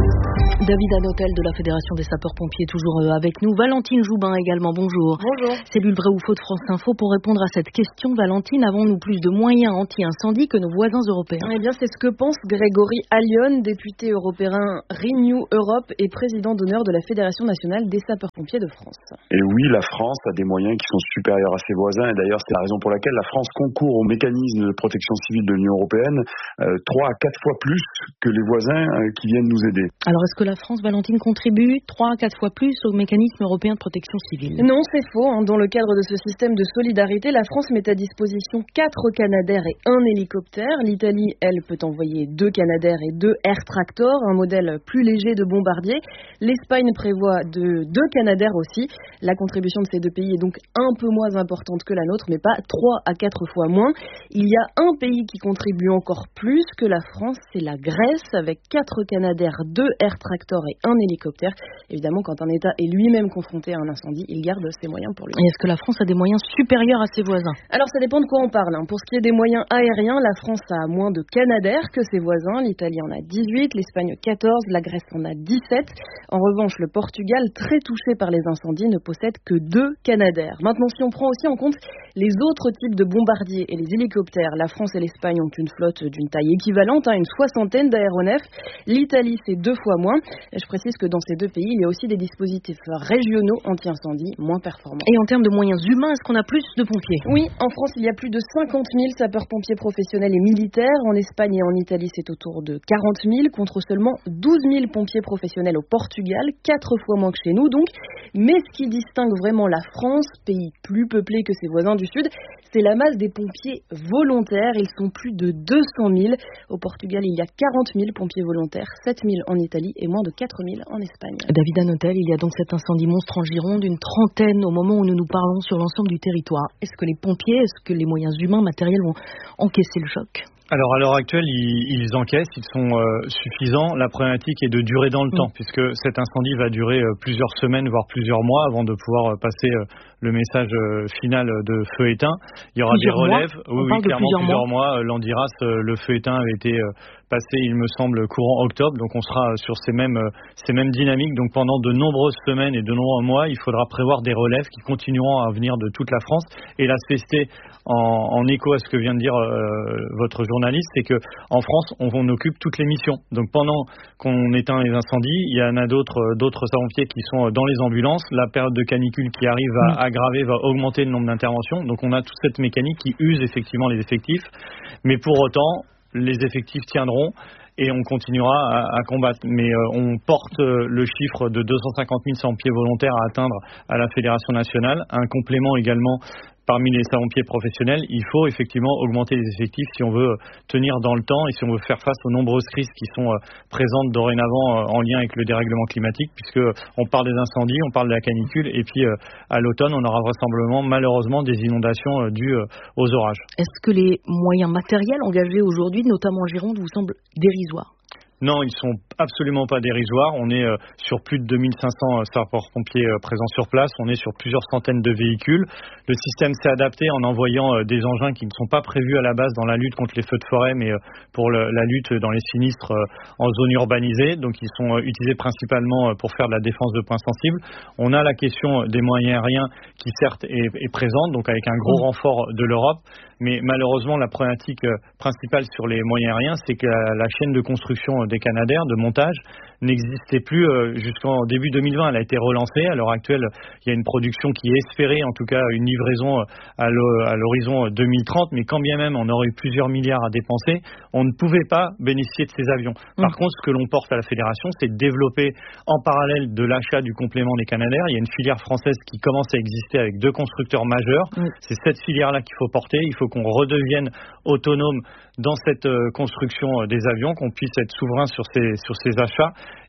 David Anotel de la Fédération des sapeurs-pompiers toujours avec nous. Valentine Joubin également, bonjour. Bonjour. Cellule vrai ou faux de France Info. Pour répondre à cette question, Valentine, avons-nous plus de moyens anti-incendie que nos voisins européens? Eh bien, c'est ce que pense Grégory Allione, député européen Renew Europe et président d'honneur de la Fédération nationale des sapeurs-pompiers de France. Et oui, la France a des moyens qui sont supérieurs à ses voisins. Et d'ailleurs, c'est la raison pour laquelle la France concourt au mécanisme de protection civile de l'Union européenne euh, trois à quatre fois plus que les voisins euh, qui viennent nous aider. Alors, est-ce que la France, Valentine, contribue trois à quatre fois plus au mécanisme européen de protection civile? Non, c'est faux. Hein. Dans le cadre de ce système de solidarité, la France met à disposition quatre Canadair et un hélicoptère. L'Italie, elle, peut envoyer deux Canadair et deux Air Tractor, un modèle plus léger de bombardier. L'Espagne prévoit de deux Canadair aussi. La contribution de ces deux pays est donc un peu moins importante que la nôtre, mais pas trois à quatre fois moins. Il y a un pays qui contribue encore plus que la France, c'est la Grèce, avec quatre Canadair, deux Air Tractor et un hélicoptère. Évidemment, quand un État est lui-même confronté à un incendie, il garde ses moyens pour lui. Et est-ce que la France a des moyens supérieurs à ses voisins? Alors, ça dépend de quoi on parle. Hein. Pour ce qui est des moyens aériens, la France a moins de Canadair que ses voisins. L'Italie en a dix-huit, l'Espagne quatorze, la Grèce en a dix-sept. En revanche, le Portugal, très touché par les incendies, ne possède que deux Canadair. Maintenant, si on prend aussi en compte les autres types de bombardiers et les hélicoptères, la France et l'Espagne ont une flotte d'une taille équivalente, hein, une soixantaine d'aéronefs. L'Italie, c'est deux fois moins. Je précise que dans ces deux pays, il y a aussi des dispositifs régionaux anti-incendie moins performants. Et en termes de moyens humains, est-ce qu'on a plus de pompiers? Oui, en France, il y a plus de cinquante mille sapeurs-pompiers professionnels et militaires. En Espagne et en Italie, c'est autour de quarante mille, contre seulement douze mille pompiers professionnels au Portugal, quatre fois moins que chez nous donc. Mais ce qui distingue vraiment la France, pays plus peuplé que ses voisins du Sud, c'est la masse des pompiers volontaires. Ils sont plus de deux cent mille. Au Portugal, il y a quarante mille pompiers volontaires, sept mille en Italie et moins de quatre mille en Espagne. David Anotel, il y a donc cet incendie monstre en Gironde, une trentaine au moment où nous nous parlons sur l'ensemble du territoire. Est-ce que les pompiers, est-ce que les moyens humains, matériels vont encaisser le choc? Alors à l'heure actuelle, ils, ils encaissent, ils sont euh, suffisants. La problématique est de durer dans le mmh. temps, puisque cet incendie va durer euh, plusieurs semaines, voire plusieurs mois, avant de pouvoir euh, passer euh, le message euh, final de feu éteint. Il y aura plusieurs des relèves. Mois. Oui, oui clairement plusieurs, plusieurs mois. mois. L'Andiras, euh, le feu éteint avait été euh, passé, il me semble, courant octobre. Donc on sera euh, sur ces mêmes, euh, ces mêmes dynamiques. Donc pendant de nombreuses semaines et de nombreux mois, il faudra prévoir des relèves qui continueront à venir de toute la France. Et la C S T, en, en écho à ce que vient de dire euh, votre journaliste, c'est que en France, on, on occupe toutes les missions. Donc pendant qu'on éteint les incendies, il y en a d'autres, d'autres sapeurs-pompiers qui sont dans les ambulances. La période de canicule qui arrive va aggraver, va augmenter le nombre d'interventions. Donc on a toute cette mécanique qui use effectivement les effectifs. Mais pour autant, les effectifs tiendront et on continuera à, à combattre. Mais euh, on porte euh, le chiffre de deux cent cinquante mille sapeurs-pompiers volontaires à atteindre à la Fédération nationale. Un complément également parmi les sapeurs-pompiers professionnels. Il faut effectivement augmenter les effectifs si on veut tenir dans le temps et si on veut faire face aux nombreuses crises qui sont euh, présentes dorénavant euh, en lien avec le dérèglement climatique, puisque on parle des incendies, on parle de la canicule et puis euh, à l'automne on aura vraisemblablement malheureusement des inondations euh, dues euh, aux orages. Est-ce que les moyens matériels engagés aujourd'hui, notamment en Gironde, vous semblent dérisoires? Non, ils sont absolument pas dérisoires. On est euh, sur plus de deux mille cinq cents euh, sapeurs-pompiers euh, présents sur place. On est sur plusieurs centaines de véhicules. Le système s'est adapté en envoyant euh, des engins qui ne sont pas prévus à la base dans la lutte contre les feux de forêt, mais euh, pour le, la lutte dans les sinistres euh, en zone urbanisée. Donc, ils sont euh, utilisés principalement euh, pour faire de la défense de points sensibles. On a la question des moyens aériens qui, certes, est, est présente, donc avec un gros renfort de l'Europe. Mais malheureusement, la problématique euh, principale sur les moyens aériens, c'est que la, la chaîne de construction des Canadair, de montage, n'existait plus euh, jusqu'en début deux mille vingt. Elle a été relancée. À l'heure actuelle, il y a une production qui est espérée, en tout cas une livraison à l'horizon deux mille trente, mais quand bien même on aurait eu plusieurs milliards à dépenser, on ne pouvait pas bénéficier de ces avions. Par mmh. contre, ce que l'on porte à la Fédération, c'est de développer en parallèle de l'achat du complément des Canadair. Il y a une filière française qui commence à exister avec deux constructeurs majeurs. Mmh. C'est cette filière-là qu'il faut porter. Il faut qu'on redevienne autonome dans cette euh, construction euh, des avions, qu'on puisse être souverain sur ces, sur ces achats.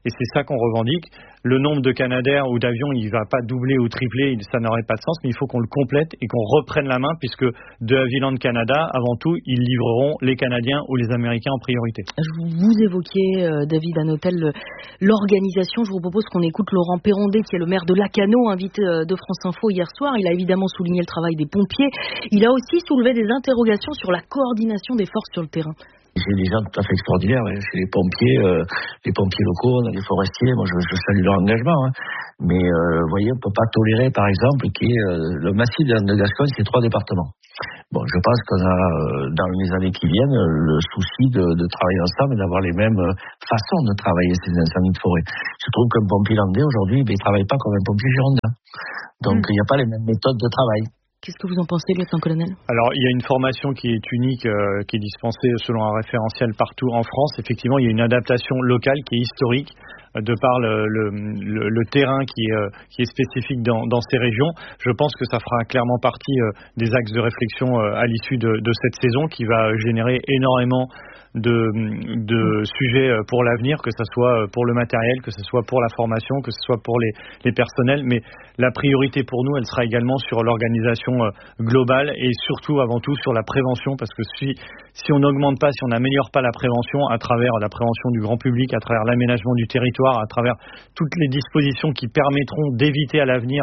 et c'est ça qu'on revendique. Le nombre de Canadair ou d'avions, il ne va pas doubler ou tripler, ça n'aurait pas de sens, mais il faut qu'on le complète et qu'on reprenne la main, puisque de Havilland Canada, avant tout, ils livreront les Canadiens ou les Américains en priorité. Vous évoquiez, euh, David Hanotel, l'organisation. Je vous propose qu'on écoute Laurent Perrondet, qui est le maire de Lacanau, invité de France Info hier soir. Il a évidemment souligné le travail des pompiers. Il a aussi soulevé des interrogations sur la coordination des forces sur le terrain. J'ai des gens tout à fait extraordinaires, hein. Chez les pompiers, euh, les pompiers locaux, les forestiers, moi je, je salue leur engagement. Hein. Mais euh, vous voyez, on ne peut pas tolérer, par exemple, qu'il y ait euh, le massif de, de Gascogne, c'est trois départements. Bon, je pense qu'on a, euh, dans les années qui viennent, le souci de, de travailler ensemble et d'avoir les mêmes façons de travailler ces incendies de forêt. Je trouve qu'un pompier landais, aujourd'hui, ben, il ne travaille pas comme un pompier girondin. Donc, il mmh. n'y a pas les mêmes méthodes de travail. Qu'est-ce que vous en pensez, lieutenant-colonel ? Alors, il y a une formation qui est unique, euh, qui est dispensée selon un référentiel partout en France. Effectivement, il y a une adaptation locale qui est historique, euh, de par le, le, le, le terrain qui est, euh, qui est spécifique dans, dans ces régions. Je pense que ça fera clairement partie euh, des axes de réflexion euh, à l'issue de, de cette saison, qui va générer énormément de, de sujets pour l'avenir, que ce soit pour le matériel, que ce soit pour la formation, que ce soit pour les, les personnels. Mais la priorité pour nous, elle sera également sur l'organisation globale et surtout, avant tout, sur la prévention, parce que si, si on n'augmente pas, si on n'améliore pas la prévention à travers la prévention du grand public, à travers l'aménagement du territoire, à travers toutes les dispositions qui permettront d'éviter à l'avenir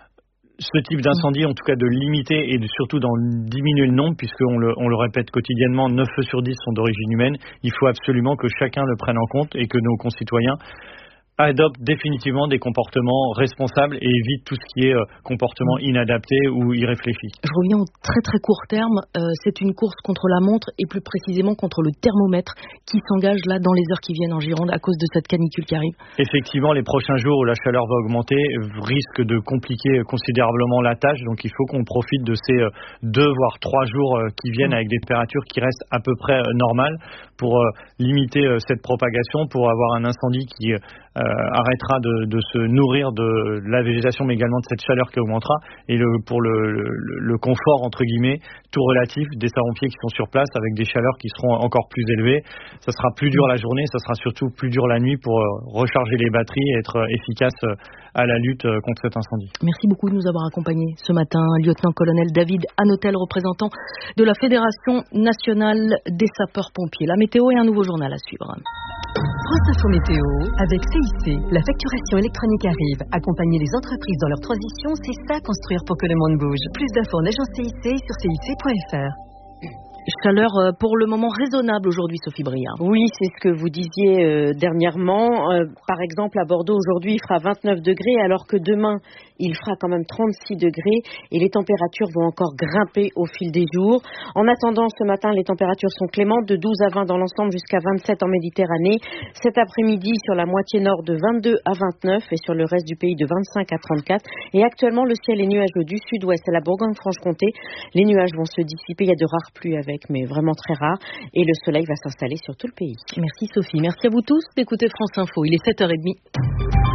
ce type d'incendie, en tout cas de limiter et de, surtout d'en diminuer le nombre, puisqu'on le, on le répète quotidiennement, neuf feux sur dix sont d'origine humaine. Il faut absolument que chacun le prenne en compte et que nos concitoyens adoptent définitivement des comportements responsables et évitent tout ce qui est euh, comportement inadapté ou irréfléchi. Je reviens au très très court terme. Euh, c'est une course contre la montre et plus précisément contre le thermomètre qui s'engage là dans les heures qui viennent en Gironde à cause de cette canicule qui arrive. Effectivement, les prochains jours où la chaleur va augmenter risquent de compliquer considérablement la tâche. Donc il faut qu'on profite de ces euh, deux voire trois jours euh, qui viennent avec des températures qui restent à peu près euh, normales pour euh, limiter euh, cette propagation, pour avoir un incendie qui euh, Euh, arrêtera de, de se nourrir de la végétation, mais également de cette chaleur qui augmentera, et le, pour le, le, le confort entre guillemets tout relatif des sapeurs-pompiers qui sont sur place, avec des chaleurs qui seront encore plus élevées. Ça sera plus dur la journée, ça sera surtout plus dur la nuit pour euh, recharger les batteries et être euh, efficace euh, à la lutte euh, contre cet incendie. Merci beaucoup de nous avoir accompagnés ce matin, lieutenant-colonel David Hanotel, représentant de la Fédération nationale des sapeurs-pompiers. La météo et un nouveau journal à suivre. France Info Météo avec C I C. La facturation électronique arrive. Accompagner les entreprises dans leur transition, c'est ça construire pour que le monde bouge. Plus d'infos en agence C I C sur C I C point F R. Chaleur pour le moment raisonnable aujourd'hui, Sophie Briard. Oui, c'est ce que vous disiez euh, dernièrement. Euh, par exemple, à Bordeaux, aujourd'hui, il fera vingt-neuf degrés, alors que demain, il fera quand même trente-six degrés et les températures vont encore grimper au fil des jours. En attendant, ce matin, les températures sont clémentes, de douze à vingt dans l'ensemble jusqu'à vingt-sept en Méditerranée. Cet après-midi, sur la moitié nord, de vingt-deux à vingt-neuf et sur le reste du pays, de vingt-cinq à trente-quatre. Et actuellement, le ciel est nuageux du sud-ouest à la Bourgogne-Franche-Comté. Les nuages vont se dissiper, il y a de rares pluies avec, mais vraiment très rare, et le soleil va s'installer sur tout le pays. Merci Sophie, merci à vous tous d'écouter France Info, il est sept heures trente.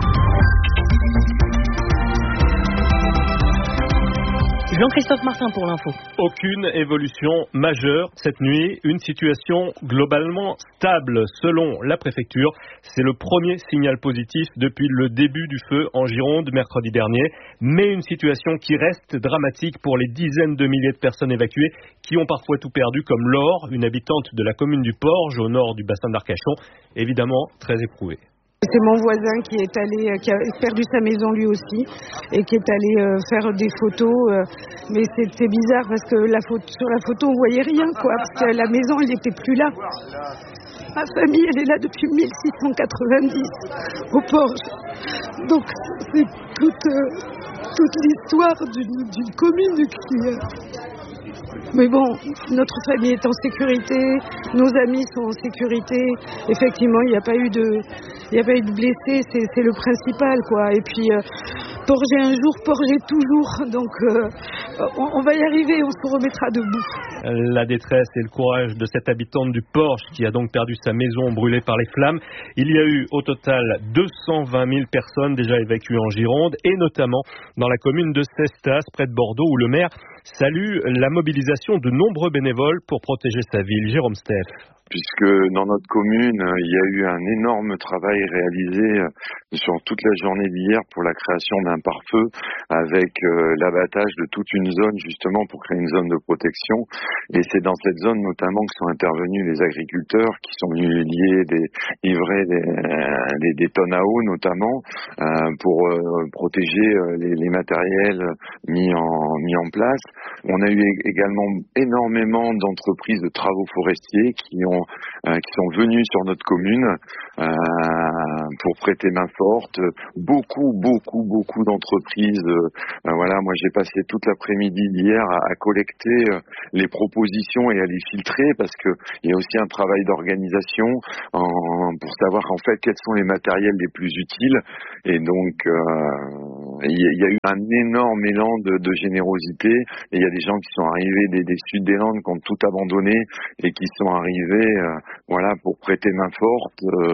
Jean-Christophe Martin pour l'info. Aucune évolution majeure cette nuit, une situation globalement stable selon la préfecture. C'est le premier signal positif depuis le début du feu en Gironde mercredi dernier, mais une situation qui reste dramatique pour les dizaines de milliers de personnes évacuées qui ont parfois tout perdu, comme Laure, une habitante de la commune du Porge au nord du bassin d'Arcachon, évidemment très éprouvée. C'est mon voisin qui est allé, qui a perdu sa maison lui aussi et qui est allé euh, faire des photos. Euh, mais c'était bizarre parce que la photo, sur la photo on voyait rien quoi, parce que la maison elle n'était plus là. Ma famille elle est là depuis mille six cent quatre-vingt-dix au Porge. Donc c'est toute, euh, toute l'histoire d'une, d'une commune qui... Euh, Mais bon, notre famille est en sécurité, nos amis sont en sécurité. Effectivement, il n'y a pas eu de, il n'y a pas eu de blessés, c'est, c'est le principal, quoi. Et puis, euh, Porger un jour, Porger toujours. Donc, euh, on, on va y arriver, on se remettra debout. La détresse et le courage de cette habitante du Porge qui a donc perdu sa maison brûlée par les flammes. Il y a eu au total deux cent vingt mille personnes déjà évacuées en Gironde et notamment dans la commune de Cestas, près de Bordeaux, où le maire salue la mobilisation de nombreux bénévoles pour protéger sa ville. Jérôme Steff. puisque dans notre commune, il y a eu un énorme travail réalisé sur toute la journée d'hier pour la création d'un pare-feu avec euh, l'abattage de toute une zone justement pour créer une zone de protection. Et c'est dans cette zone notamment que sont intervenus les agriculteurs qui sont venus lier des livrer des, des, des tonnes à eau notamment euh, pour euh, protéger euh, les, les matériels mis en mis en place. On a eu également énormément d'entreprises de travaux forestiers qui ont euh, qui sont venues sur notre commune euh, pour prêter main forte. Beaucoup, beaucoup, beaucoup d'entreprises. Euh, voilà, moi j'ai passé toute l'après-midi d'hier à, à collecter euh, les propositions et à les filtrer parce que il y a aussi un travail d'organisation en, pour savoir en fait quels sont les matériels les plus utiles. Et donc euh, il, y a, il y a eu un énorme élan de, de générosité. Et il y a des gens qui sont arrivés des, des Sud des Landes qui ont tout abandonné et qui sont arrivés, euh, voilà, pour prêter main forte. Euh,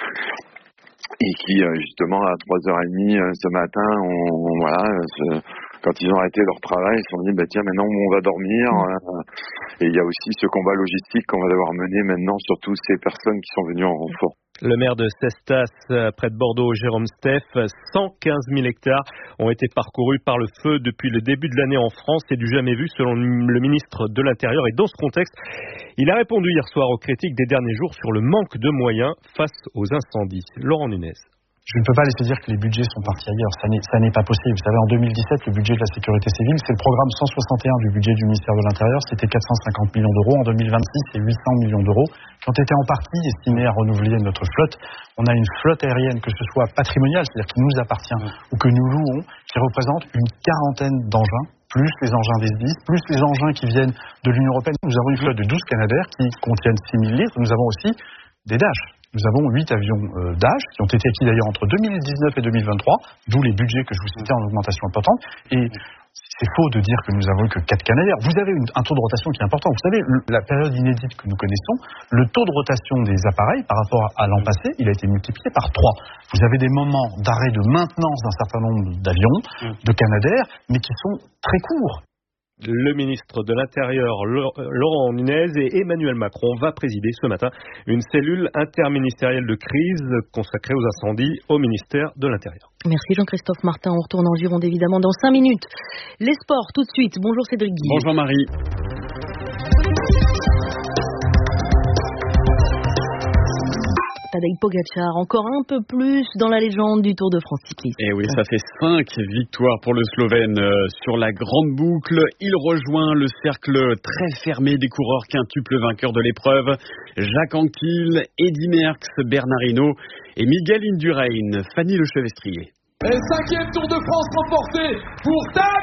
et qui justement à trois heures trente ce matin, on, on, voilà, ce, quand ils ont arrêté leur travail, ils se sont dit bah tiens maintenant on va dormir. Mmh. Et il y a aussi ce combat logistique qu'on va devoir mener maintenant sur toutes ces personnes qui sont venues en renfort. Le maire de Cestas, près de Bordeaux, Jérôme Steff, cent quinze mille hectares ont été parcourus par le feu depuis le début de l'année en France. C'est du jamais vu selon le ministre de l'Intérieur. Et dans ce contexte, il a répondu hier soir aux critiques des derniers jours sur le manque de moyens face aux incendies. Laurent Nunez. Je ne peux pas laisser dire que les budgets sont partis ailleurs. Ça n'est, ça n'est pas possible. Vous savez, en deux mille dix-sept, le budget de la sécurité civile, c'est le programme cent soixante et un du budget du ministère de l'Intérieur. C'était quatre cent cinquante millions d'euros. En deux mille vingt-six, c'est huit cents millions d'euros qui ont été en partie destinés à renouveler notre flotte. On a une flotte aérienne, que ce soit patrimoniale, c'est-à-dire qui nous appartient, ou que nous louons, qui représente une quarantaine d'engins, plus les engins des S D I S, plus les engins qui viennent de l'Union européenne. Nous avons une flotte de douze Canadair qui contiennent six mille litres. Nous avons aussi des Dash. Nous avons huit avions euh, Dash qui ont été acquis d'ailleurs entre deux mille dix-neuf et deux mille vingt-trois, d'où les budgets que je vous citais en augmentation importante. Et c'est faux de dire que nous avons eu que quatre Canadair. Vous avez une, un taux de rotation qui est important. Vous savez, le, la période inédite que nous connaissons, le taux de rotation des appareils par rapport à l'an passé, il a été multiplié par trois. Vous avez des moments d'arrêt de maintenance d'un certain nombre d'avions, de Canadair, mais qui sont très courts. Le ministre de l'Intérieur, Laurent Nunez, et Emmanuel Macron va présider ce matin une cellule interministérielle de crise consacrée aux incendies au ministère de l'Intérieur. Merci Jean-Christophe Martin. On retourne en Gironde évidemment dans cinq minutes. Les sports tout de suite. Bonjour Cédric Guy. Bonjour Marie. Tadej Pogačar, encore un peu plus dans la légende du Tour de France cycliste. Et oui, ça fait cinq victoires pour le Slovène euh, sur la grande boucle. Il rejoint le cercle très fermé des coureurs quintuples vainqueurs de l'épreuve. Jacques Anquetil, Eddy Merckx, Bernard Hinault et Miguel Indurain. Fanny Lechevestrier. Et cinquième Tour de France remporté pour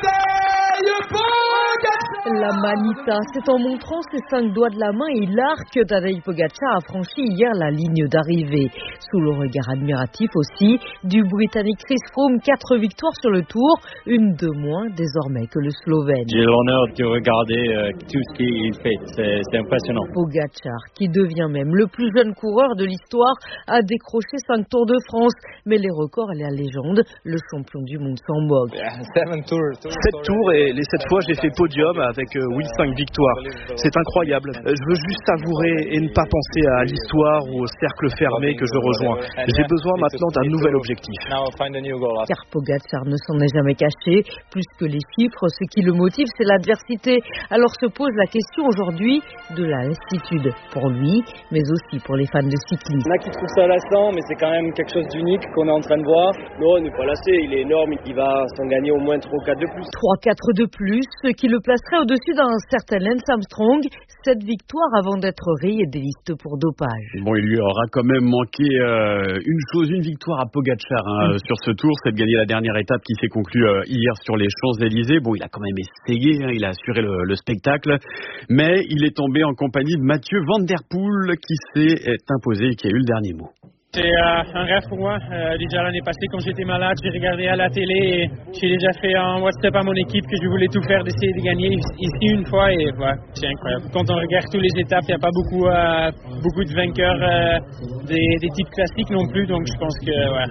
Tadej Pogačar. La Manita, c'est en montrant ses cinq doigts de la main et l'arc que Tadej Pogačar a franchi hier la ligne d'arrivée. Sous le regard admiratif aussi du Britannique Chris Froome, quatre victoires sur le Tour, une de moins désormais que le Slovène. J'ai l'honneur de regarder euh, tout ce qu'il fait, c'est, c'est impressionnant. Pogačar, qui devient même le plus jeune coureur de l'histoire, a décroché cinq Tours de France, mais les records et la légende, le champion du monde s'en moque. Sept tours et les sept fois j'ai fait podium avec euh, oui cinq victoires. C'est incroyable. Euh, je veux juste savourer et ne pas penser à l'histoire ou au cercle fermé que je rejoins. J'ai besoin maintenant d'un nouvel objectif. Car Pogačar ne s'en est jamais caché. Plus que les chiffres, ce qui le motive, c'est l'adversité. Alors se pose la question aujourd'hui de la lassitude pour lui, mais aussi pour les fans de cyclisme. Il y en a qui trouvent ça lassant, mais c'est quand même quelque chose d'unique qu'on est en train de voir. Non, il n'est pas lassé, il est énorme, il va s'en gagner au moins trois ou quatre de plus. trois quatre de plus, ce qui le placerait au-dessus d'un certain Lance Armstrong. Cette victoire avant d'être rayé des listes pour dopage. Bon, il lui aura quand même manqué euh, une chose, une victoire à Pogačar hein, mmh. sur ce tour, c'est de gagner la dernière étape qui s'est conclue euh, hier sur les Champs-Élysées. Bon, il a quand même essayé, hein, il a assuré le, le spectacle, mais il est tombé en compagnie de Mathieu Van Der Poel qui s'est imposé et qui a eu le dernier mot. C'est euh, un rêve pour moi. Euh, déjà l'année passée, quand j'étais malade, j'ai regardé à la télé et j'ai déjà fait un WhatsApp à mon équipe que je voulais tout faire d'essayer de gagner ici une fois et ouais, c'est incroyable. Quand on regarde toutes les étapes, il n'y a pas beaucoup, euh, beaucoup de vainqueurs euh, des, des types classiques non plus, donc je pense que ouais,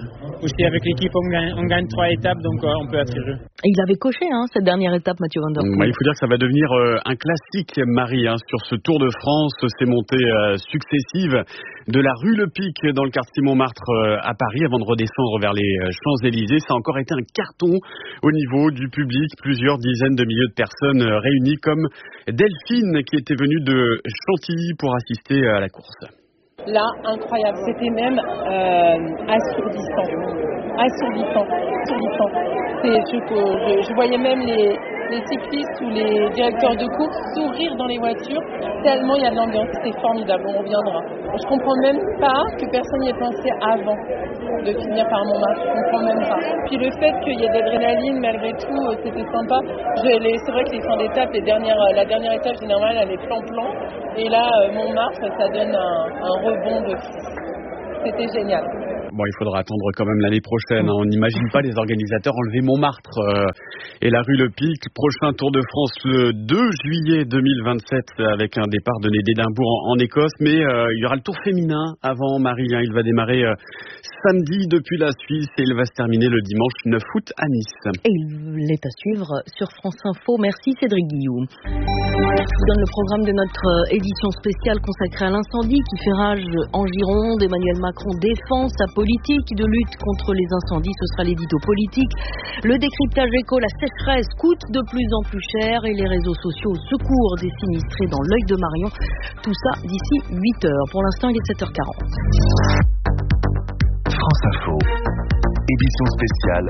aussi avec l'équipe, on gagne, on gagne trois étapes, donc euh, on peut être heureux. Et il avait coché hein, cette dernière étape, Mathieu Van Der Poel. Bah, il faut dire que ça va devenir euh, un classique, Marie, hein, sur ce Tour de France, ces montées euh, successives de la rue Le Pic dans le quartier Montmartre euh, à Paris avant de redescendre vers les euh, Champs-Élysées. Ça a encore été un carton au niveau du public, plusieurs dizaines de milliers de personnes euh, réunies comme Delphine qui était venue de Chantilly pour assister à la course. Là, incroyable, c'était même euh, assourdissant, assourdissant, assourdissant. C'est, je, je, je voyais même les, les cyclistes ou les directeurs de course sourire dans les voitures, tellement il y a de l'ambiance, c'est formidable, on reviendra. Je comprends même pas que personne n'y ait pensé avant de finir par Montmartre, je comprends même pas. Puis le fait qu'il y ait de l'adrénaline, malgré tout, c'était sympa. Je, les, c'est vrai que les fins d'étape, les dernières, la dernière étape générale, elle est plan-plan, et là, Montmartre, ça donne un, un rebond de fou. C'était génial. Bon, il faudra attendre quand même l'année prochaine. Hein. On n'imagine pas les organisateurs enlever Montmartre euh, et la rue Le Pic. Prochain Tour de France le deux juillet deux mille vingt-sept avec un départ donné d'Édimbourg en, en Écosse. Mais euh, il y aura le Tour féminin avant, Marie. Hein. Il va démarrer euh, samedi depuis la Suisse et il va se terminer le dimanche neuf août à Nice. Et il est à suivre sur France Info. Merci Cédric Guillaume. Je vous donne le programme de notre édition spéciale consacrée à l'incendie qui fait rage en Gironde. Emmanuel Macron défend sa politique de lutte contre les incendies. Ce sera l'édito politique. Le décryptage éco, la sécheresse coûte de plus en plus cher et les réseaux sociaux au secours des sinistrés dans l'œil de Marion. Tout ça d'ici huit heures. Pour l'instant, il est sept heures quarante. France Info, édition spéciale,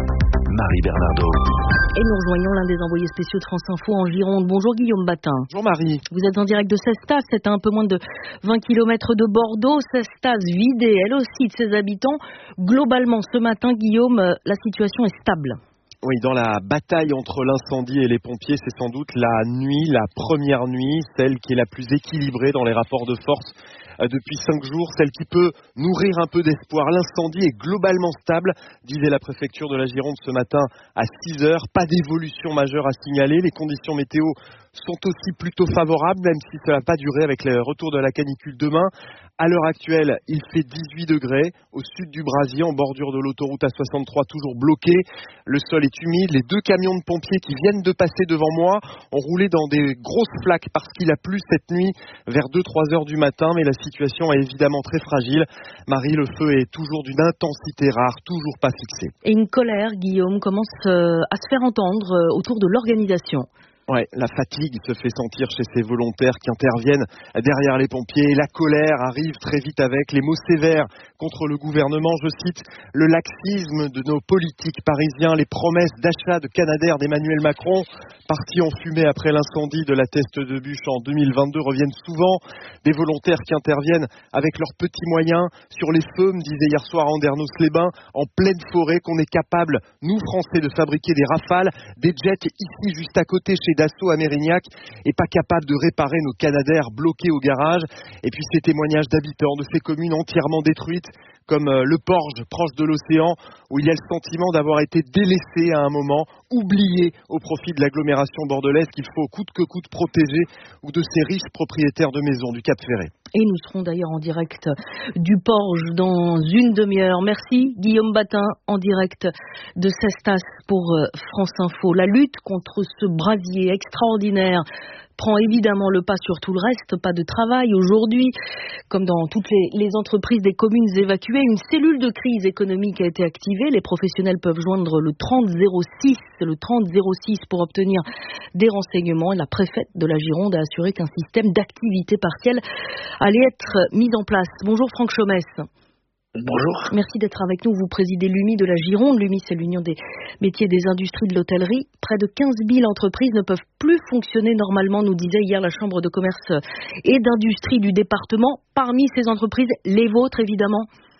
Marie Bernardo. Et nous rejoignons l'un des envoyés spéciaux de France Info en Gironde. Bonjour Guillaume Batin. Bonjour Marie. Vous êtes en direct de Cestas, c'est à un peu moins de vingt kilomètres de Bordeaux. Cestas vidée, elle aussi, de ses habitants. Globalement, ce matin, Guillaume, la situation est stable. Oui, dans la bataille entre l'incendie et les pompiers, c'est sans doute la nuit, la première nuit, celle qui est la plus équilibrée dans les rapports de force depuis cinq jours, celle qui peut nourrir un peu d'espoir. L'incendie est globalement stable, disait la préfecture de la Gironde ce matin à six heures. Pas d'évolution majeure à signaler. Les conditions météo sont aussi plutôt favorables, même si cela n'a pas duré avec le retour de la canicule demain. À l'heure actuelle, il fait dix-huit degrés au sud du Brasier, en bordure de l'autoroute A soixante-trois, toujours bloqué. Le sol est humide. Les deux camions de pompiers qui viennent de passer devant moi ont roulé dans des grosses flaques parce qu'il a plu cette nuit vers deux trois heures du matin. Mais la situation est évidemment très fragile. Marie, le feu est toujours d'une intensité rare, toujours pas fixée. Et une colère, Guillaume, commence à se faire entendre autour de l'organisation. Ouais, la fatigue se fait sentir chez ces volontaires qui interviennent derrière les pompiers. La colère arrive très vite avec les mots sévères contre le gouvernement. Je cite le laxisme de nos politiques parisiens, les promesses d'achat de Canadair d'Emmanuel Macron, partis en fumée après l'incendie de la Teste de Bûche en deux mille vingt-deux, reviennent souvent. Des volontaires qui interviennent avec leurs petits moyens sur les feux, me disait hier soir Andernos-les-Bains, en pleine forêt, qu'on est capable, nous Français, de fabriquer des Rafales, des jets ici juste à côté chez Dassault à Mérignac, et pas capable de réparer nos Canadair bloqués au garage. Et puis ces témoignages d'habitants de ces communes entièrement détruites, comme le Porge, proche de l'océan, où il y a le sentiment d'avoir été délaissé à un moment, oublié au profit de l'agglomération bordelaise qu'il faut coûte que coûte protéger, ou de ces riches propriétaires de maisons du Cap Ferré. Et nous serons d'ailleurs en direct du Porge dans une demi-heure. Merci Guillaume Batin, en direct de Cestas pour France Info. La lutte contre ce brasier extraordinaire prend évidemment le pas sur tout le reste. Pas de travail aujourd'hui, comme dans toutes les, les entreprises des communes évacuées. Une cellule de crise économique a été activée. Les professionnels peuvent joindre le trente zéro six, le trente zéro six pour obtenir des renseignements. Et la préfète de la Gironde a assuré qu'un système d'activité partielle allait être mis en place. Bonjour Franck Chomès. Bonjour. Merci d'être avec nous. Vous présidez l'U M I de la Gironde. L'U M I, c'est l'Union des métiers des industries de l'hôtellerie. Près de quinze mille entreprises ne peuvent plus fonctionner normalement, nous disait hier la Chambre de commerce et d'industrie du département. Parmi ces entreprises, les vôtres, évidemment.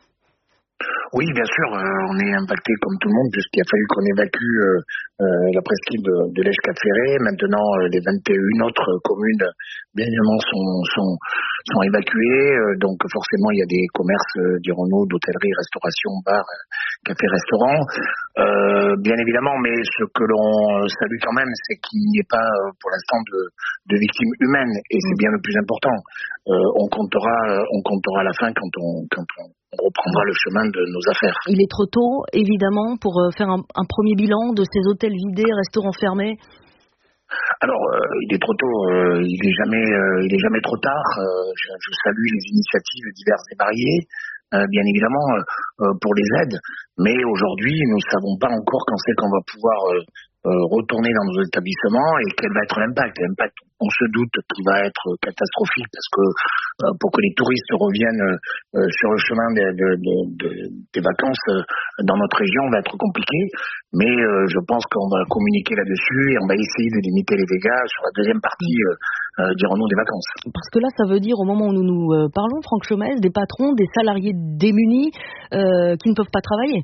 Oui, bien sûr, euh, on est impacté comme tout le monde puisqu'il a fallu qu'on évacue euh, euh, la presqu'île de, de l'Èche-Cap Ferré. Maintenant, euh, les vingt et une autres communes, bien évidemment, sont, sont, sont évacuées. Euh, donc, forcément, il y a des commerces, euh, dirons-nous, d'hôtellerie, restauration, bar, euh, café, restaurant. Euh, bien évidemment, mais ce que l'on salue quand même, c'est qu'il n'y ait pas, euh, pour l'instant, de, de victimes humaines. Et c'est bien le plus important. Euh, on comptera, on comptera à la fin quand on, quand on on reprendra le chemin de nos nos affaires. Il est trop tôt, évidemment, pour faire un, un premier bilan de ces hôtels vidés, restaurants fermés. Alors, euh, il est trop tôt, euh, il est jamais, euh, il est jamais trop tard. Euh, je, je salue les initiatives diverses et variées, euh, bien évidemment, euh, pour les aides. Mais aujourd'hui, nous ne savons pas encore quand c'est qu'on va pouvoir euh, euh, retourner dans nos établissements et quel va être l'impact. L'impact, on se doute qu'il va être catastrophique parce que euh, pour que les touristes reviennent euh, sur le chemin de, de, de, de, des vacances euh, dans notre région va être compliqué. Mais euh, je pense qu'on va communiquer là-dessus et on va essayer de limiter les dégâts sur la deuxième partie, euh, euh, dirons-nous, des vacances. Parce que là, ça veut dire, au moment où nous nous euh, parlons, Franck Chomès, des patrons, des salariés démunis euh, qui ne peuvent pas travailler.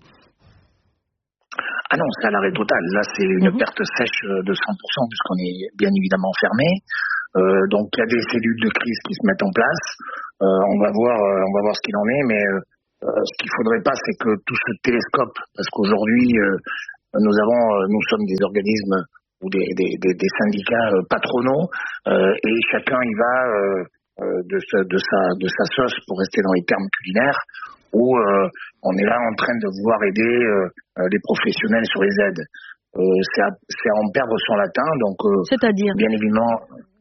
Ah non, c'est à l'arrêt total. Là, c'est une mmh. perte sèche de cent pour cent puisqu'on est bien évidemment fermé. Euh, donc, il y a des cellules de crise qui se mettent en place. Euh, on va voir, euh, on va voir ce qu'il en est, mais euh, ce qu'il faudrait pas, c'est que tout se télescope, parce qu'aujourd'hui, euh, nous avons, euh, nous sommes des organismes ou des, des, des, des syndicats euh, patronaux, euh, et chacun y va euh, euh, de, sa, de sa de sa sauce, pour rester dans les termes culinaires, où euh, on est là en train de vouloir aider euh, les professionnels sur les aides. Euh, c'est, à, c'est à en perdre son latin, donc euh, c'est-à-dire bien évidemment.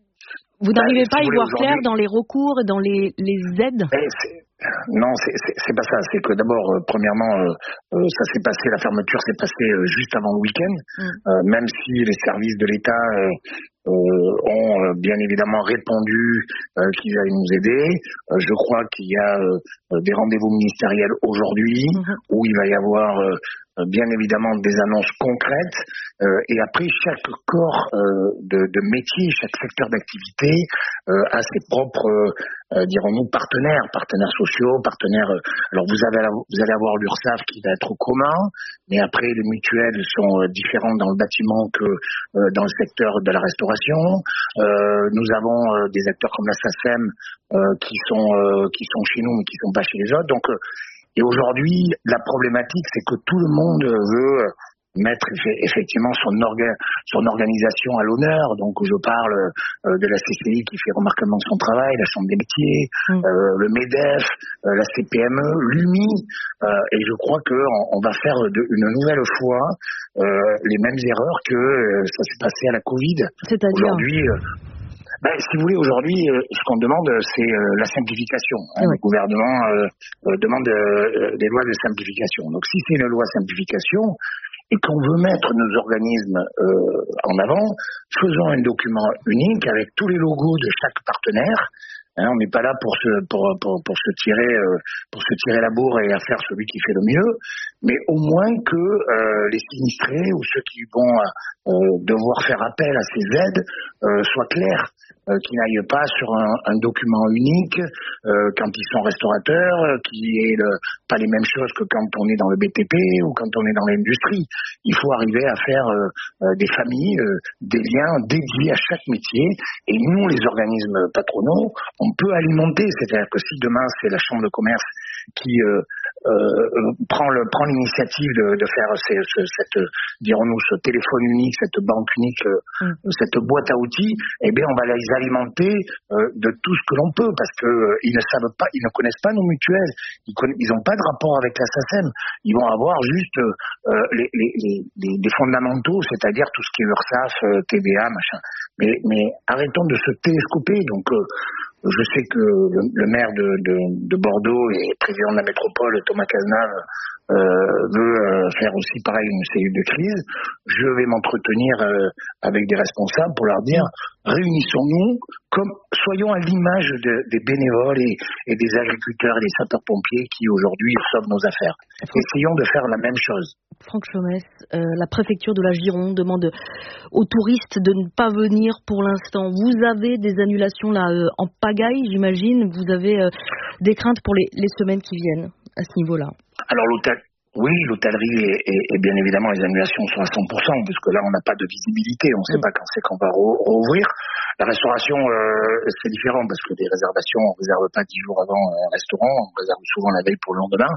Vous n'arrivez bah, pas si à y voir clair dans les recours et dans les, les aides? c'est, Non, c'est, c'est, c'est pas ça. C'est que d'abord, euh, premièrement, euh, euh, ça s'est passé, la fermeture s'est passée euh, juste avant le week-end, mm. euh, même si les services de l'État euh, euh, ont euh, bien évidemment répondu euh, qu'ils allaient nous aider. Euh, je crois qu'il y a euh, des rendez-vous ministériels aujourd'hui mm-hmm. où il va y avoir euh, bien évidemment des annonces concrètes euh, et après chaque corps euh, de, de métier, chaque secteur d'activité euh, a ses propres, euh, dirons-nous, partenaires, partenaires sociaux, partenaires. Euh, alors vous avez, vous allez avoir l'URSSAF qui va être au commun, mais après les mutuelles sont euh, différentes dans le bâtiment que euh, dans le secteur de la restauration. Euh, nous avons euh, des acteurs comme la SACEM euh, qui sont euh, qui sont chez nous mais qui sont pas chez les autres. Donc euh, Et aujourd'hui, la problématique, c'est que tout le monde veut mettre effectivement son, orga, son organisation à l'honneur. Donc, je parle euh, de la C C I qui fait remarquablement son travail, la Chambre des métiers, mmh. euh, le MEDEF, euh, la C P M E, l'U M I. Euh, et je crois qu'on on va faire de, une nouvelle fois euh, les mêmes erreurs que euh, ça s'est passé à la Covid. C'est-à-dire aujourd'hui. Euh, Ben, si vous voulez, aujourd'hui, euh, ce qu'on demande, c'est euh, la simplification. Hein. Oui. Le gouvernement euh, euh, demande euh, des lois de simplification. Donc, si c'est une loi de simplification et qu'on veut mettre nos organismes euh, en avant, faisons un document unique avec tous les logos de chaque partenaire. Hein, on n'est pas là pour se pour pour, pour se tirer euh, pour se tirer la bourre et à faire celui qui fait le mieux, mais au moins que euh, les sinistrés ou ceux qui vont euh, devoir faire appel à ces aides euh, soient clairs, euh, qu'ils n'aillent pas sur un, un document unique euh, quand ils sont restaurateurs, euh, qui est le, pas les mêmes choses que quand on est dans le B T P ou quand on est dans l'industrie. Il faut arriver à faire euh, euh, des familles, euh, des liens dédiés à chaque métier. Et nous, les organismes patronaux, on peut alimenter. C'est-à-dire que si demain c'est la Chambre de commerce qui euh, euh, prend, le, prend l'initiative de, de faire ces, ce, cette, dirons-nous, ce téléphone unique, cette banque unique, mm. cette boîte à outils, eh bien, on va les alimenter euh, de tout ce que l'on peut, parce que euh, ils ne savent pas, ils ne connaissent pas nos mutuelles, ils n'ont pas de rapport avec la SACEM, ils vont avoir juste euh, les, les, les, les fondamentaux, c'est-à-dire tout ce qui est URSSAF, euh, T V A, machin. Mais, mais arrêtons de se télescoper. Donc, euh, je sais que le, le maire de, de, de Bordeaux et président de la métropole, Thomas Cazenave, euh, veut euh, faire aussi pareil une cellule de crise. Je vais m'entretenir euh, avec des responsables pour leur dire réunissons-nous, comme soyons à l'image de, des bénévoles et, et des agriculteurs et des sapeurs-pompiers qui aujourd'hui sauvent nos affaires. Essayons de faire la même chose. Franck Chomès, euh, la préfecture de la Gironde demande aux touristes de ne pas venir pour l'instant. Vous avez des annulations là euh, en pagaille, j'imagine. Vous avez euh, des craintes pour les, les semaines qui viennent à ce niveau-là. Alors l'hôtel, oui, l'hôtellerie et, et, et bien évidemment les annulations sont à cent pour cent puisque là on n'a pas de visibilité, on ne sait mmh. pas quand c'est qu'on va re- rouvrir. La restauration euh, c'est différent parce que des réservations on ne réserve pas dix jours avant un restaurant, on réserve souvent la veille pour le lendemain.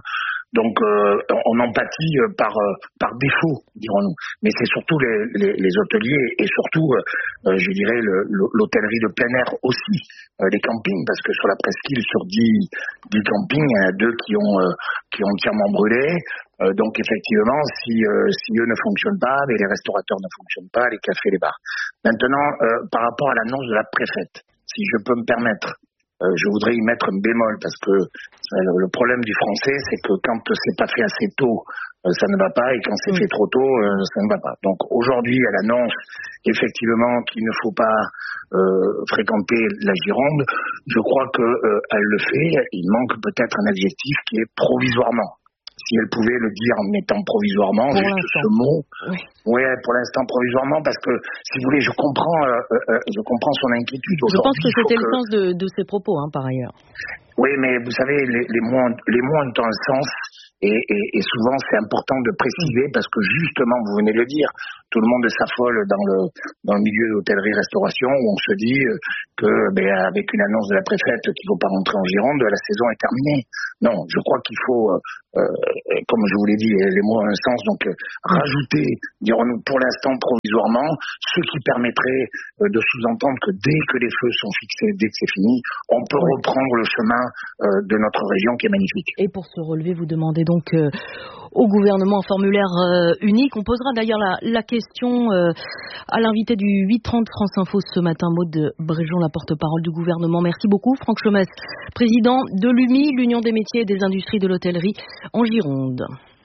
Donc euh, on en pâtit euh, par euh, par défaut, dirons-nous. Mais c'est surtout les, les, les hôteliers et surtout, euh, je dirais, le, l'hôtellerie de plein air aussi, euh, les campings, parce que sur la presqu'île, sur dix, dix campings, il y en a deux qui ont euh, qui ont entièrement brûlé. Euh, donc effectivement, si euh, si eux ne fonctionnent pas, mais les restaurateurs ne fonctionnent pas, les cafés, les bars. Maintenant, euh, par rapport à l'annonce de la préfète, si je peux me permettre. Euh, je voudrais y mettre un bémol parce que euh, le problème du français, c'est que quand c'est pas fait assez tôt, euh, ça ne va pas, et quand c'est fait trop tôt, euh, ça ne va pas. Donc aujourd'hui, elle annonce effectivement qu'il ne faut pas euh, fréquenter la Gironde. Je crois que euh, elle le fait. Il manque peut-être un adjectif qui est provisoirement. Si elle pouvait le dire en mettant provisoirement, pour juste l'instant. Ce mot. Oui. Oui, pour l'instant provisoirement, parce que si vous voulez, je comprends, euh, euh, je comprends son inquiétude. Je pense que c'était que... le sens de, de ses propos, hein, par ailleurs. Oui, mais vous savez, les, les mots, les mots ont un sens. Et, et, et souvent, c'est important de préciser parce que justement, vous venez de le dire, tout le monde s'affole dans le dans le milieu d'hôtellerie-restauration où on se dit que, ben, avec une annonce de la préfète qu'il ne faut pas rentrer en Gironde, la saison est terminée. Non, je crois qu'il faut, euh, comme je vous l'ai dit, les mots ont un sens, donc euh, rajouter, dirons-nous pour l'instant provisoirement, ce qui permettrait euh, de sous-entendre que dès que les feux sont fixés, dès que c'est fini, on peut oui. reprendre le chemin euh, de notre région qui est magnifique. Et pour se relever, vous demandez donc euh, au gouvernement un formulaire euh, unique. On posera d'ailleurs la, la question euh, à l'invité du huit trente France Info ce matin, Maud Bréjon, la porte-parole du gouvernement. Merci beaucoup. Franck Chomès, président de l'U M I, l'Union des métiers et des industries de l'hôtellerie en Gironde.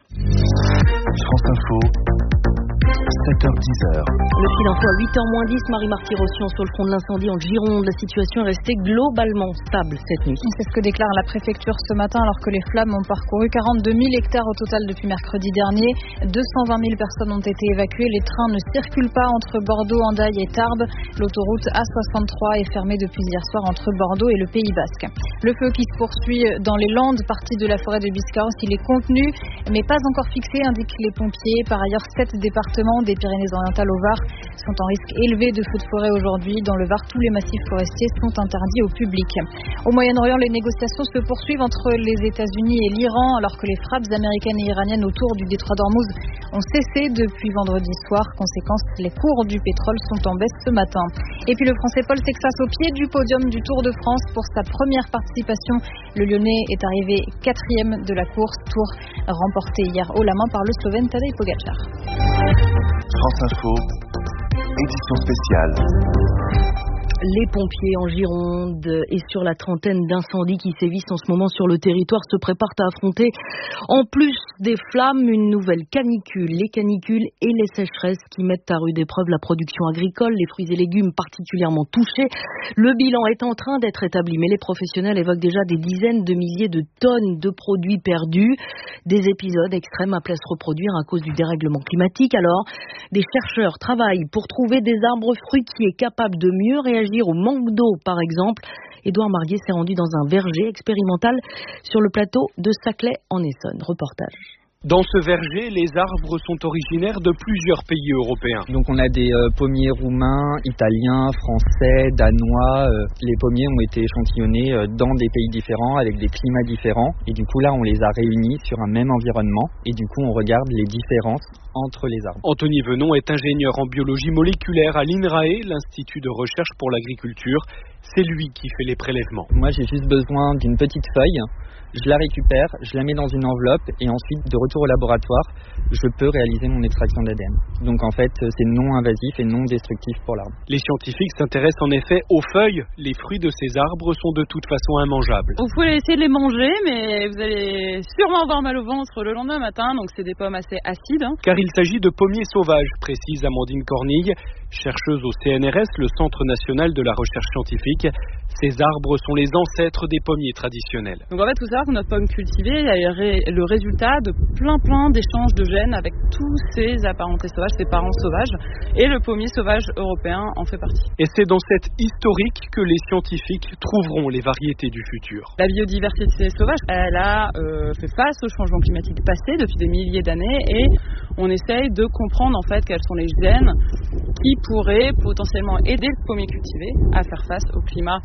France Info. sept heures dix. Le fil info à huit heures moins dix, Marie-Marty Rossian sur le front de l'incendie en Gironde. La situation est restée globalement stable cette nuit. C'est ce que déclare la préfecture ce matin alors que les flammes ont parcouru quarante-deux mille hectares au total depuis mercredi dernier. deux cent vingt mille personnes ont été évacuées. Les trains ne circulent pas entre Bordeaux, Hendaye et Tarbes. L'autoroute A soixante-trois est fermée depuis hier soir entre Bordeaux et le Pays Basque. Le feu qui se poursuit dans les Landes, partie de la forêt de Biscarrosse, il est contenu mais pas encore fixé, indiquent les pompiers. Par ailleurs, sept départements des Pyrénées-Orientales au Var sont en risque élevé de feux de forêt aujourd'hui. Dans le Var, tous les massifs forestiers sont interdits au public. Au Moyen-Orient, les négociations se poursuivent entre les États-Unis et l'Iran alors que les frappes américaines et iraniennes autour du détroit d'Ormuz ont cessé depuis vendredi soir. Conséquence, les cours du pétrole sont en baisse ce matin. Et puis le Français Paul Sexas au pied du podium du Tour de France pour sa première participation. Le Lyonnais est arrivé quatrième de la course, tour remporté hier haut la main par le Slovène Tadej Pogačar. France Info, édition spéciale. Les pompiers en Gironde et sur la trentaine d'incendies qui sévissent en ce moment sur le territoire se préparent à affronter, en plus des flammes, une nouvelle canicule. Les canicules et les sécheresses qui mettent à rude épreuve la production agricole, les fruits et légumes particulièrement touchés. Le bilan est en train d'être établi, mais les professionnels évoquent déjà des dizaines de milliers de tonnes de produits perdus. Des épisodes extrêmes appelés à se reproduire à cause du dérèglement climatique. Alors, des chercheurs travaillent pour trouver des arbres fruitiers capables de mieux réagir au manque d'eau, par exemple. Édouard Marier s'est rendu dans un verger expérimental sur le plateau de Saclay en Essonne. Reportage. Dans ce verger, les arbres sont originaires de plusieurs pays européens. Donc on a des euh, pommiers roumains, italiens, français, danois. Euh, les pommiers ont été échantillonnés euh, dans des pays différents, avec des climats différents. Et du coup là, on les a réunis sur un même environnement. Et du coup, on regarde les différences entre les arbres. Anthony Venon est ingénieur en biologie moléculaire à l'INRAE, l'Institut de recherche pour l'agriculture. C'est lui qui fait les prélèvements. Moi, j'ai juste besoin d'une petite feuille. Je la récupère, je la mets dans une enveloppe et ensuite, de retour au laboratoire, je peux réaliser mon extraction d'A D N. Donc en fait, c'est non invasif et non destructif pour l'arbre. Les scientifiques s'intéressent en effet aux feuilles. Les fruits de ces arbres sont de toute façon immangeables. Vous pouvez essayer de les manger, mais vous allez sûrement avoir mal au ventre le lendemain matin, donc c'est des pommes assez acides. Hein. Car il s'agit de pommiers sauvages, précise Amandine Cornille, chercheuse au C N R S, le Centre national de la recherche scientifique. Ces arbres sont les ancêtres des pommiers traditionnels. Donc en fait, tout ça, que notre pomme cultivée est le résultat de plein plein d'échanges de gènes avec tous ces apparentés sauvages, ces parents sauvages, et le pommier sauvage européen en fait partie. Et c'est dans cette historique que les scientifiques trouveront les variétés du futur. La biodiversité sauvage, elle a euh, fait face au changement climatique passé depuis des milliers d'années, et on essaye de comprendre en fait quels sont les gènes qui pourraient potentiellement aider le pommier cultivé à faire face au climat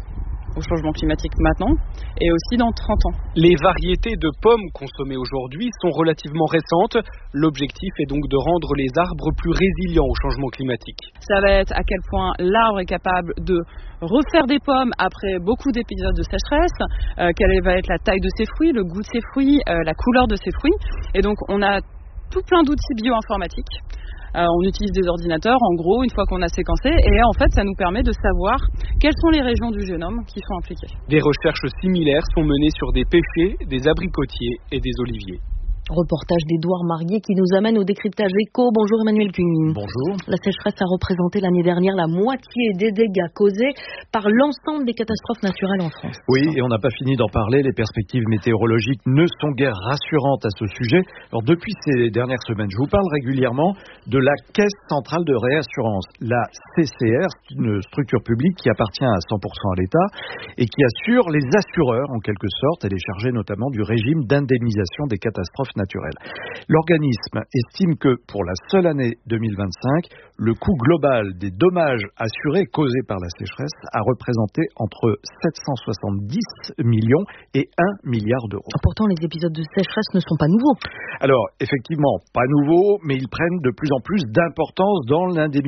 au changement climatique maintenant et aussi dans trente ans. Les variétés de pommes consommées aujourd'hui sont relativement récentes. L'objectif est donc de rendre les arbres plus résilients au changement climatique. Ça va être à quel point l'arbre est capable de refaire des pommes après beaucoup d'épisodes de sécheresse, euh, quelle va être la taille de ses fruits, le goût de ses fruits, euh, la couleur de ses fruits. Et donc on a tout plein d'outils bioinformatiques. Euh, on utilise des ordinateurs, en gros, une fois qu'on a séquencé, et en fait, ça nous permet de savoir quelles sont les régions du génome qui sont impliquées. Des recherches similaires sont menées sur des pêchers, des abricotiers et des oliviers. Reportage d'Édouard Marié qui nous amène au décryptage éco. Bonjour Emmanuel Cuny. Bonjour. La sécheresse a représenté l'année dernière la moitié des dégâts causés par l'ensemble des catastrophes naturelles en France. Oui, et on n'a pas fini d'en parler. Les perspectives météorologiques ne sont guère rassurantes à ce sujet. Alors depuis ces dernières semaines, je vous parle régulièrement de la Caisse centrale de réassurance, la C C R, une structure publique qui appartient à cent pour cent à l'État et qui assure les assureurs en quelque sorte. Elle est chargée notamment du régime d'indemnisation des catastrophes naturelles. L'organisme estime que pour la seule année deux mille vingt-cinq, le coût global des dommages assurés causés par la sécheresse a représenté entre sept cent soixante-dix millions et un milliard d'euros. Pourtant, les épisodes de sécheresse ne sont pas nouveaux. Alors, effectivement, pas nouveaux, mais ils prennent de plus en plus d'importance dans l'indemnisation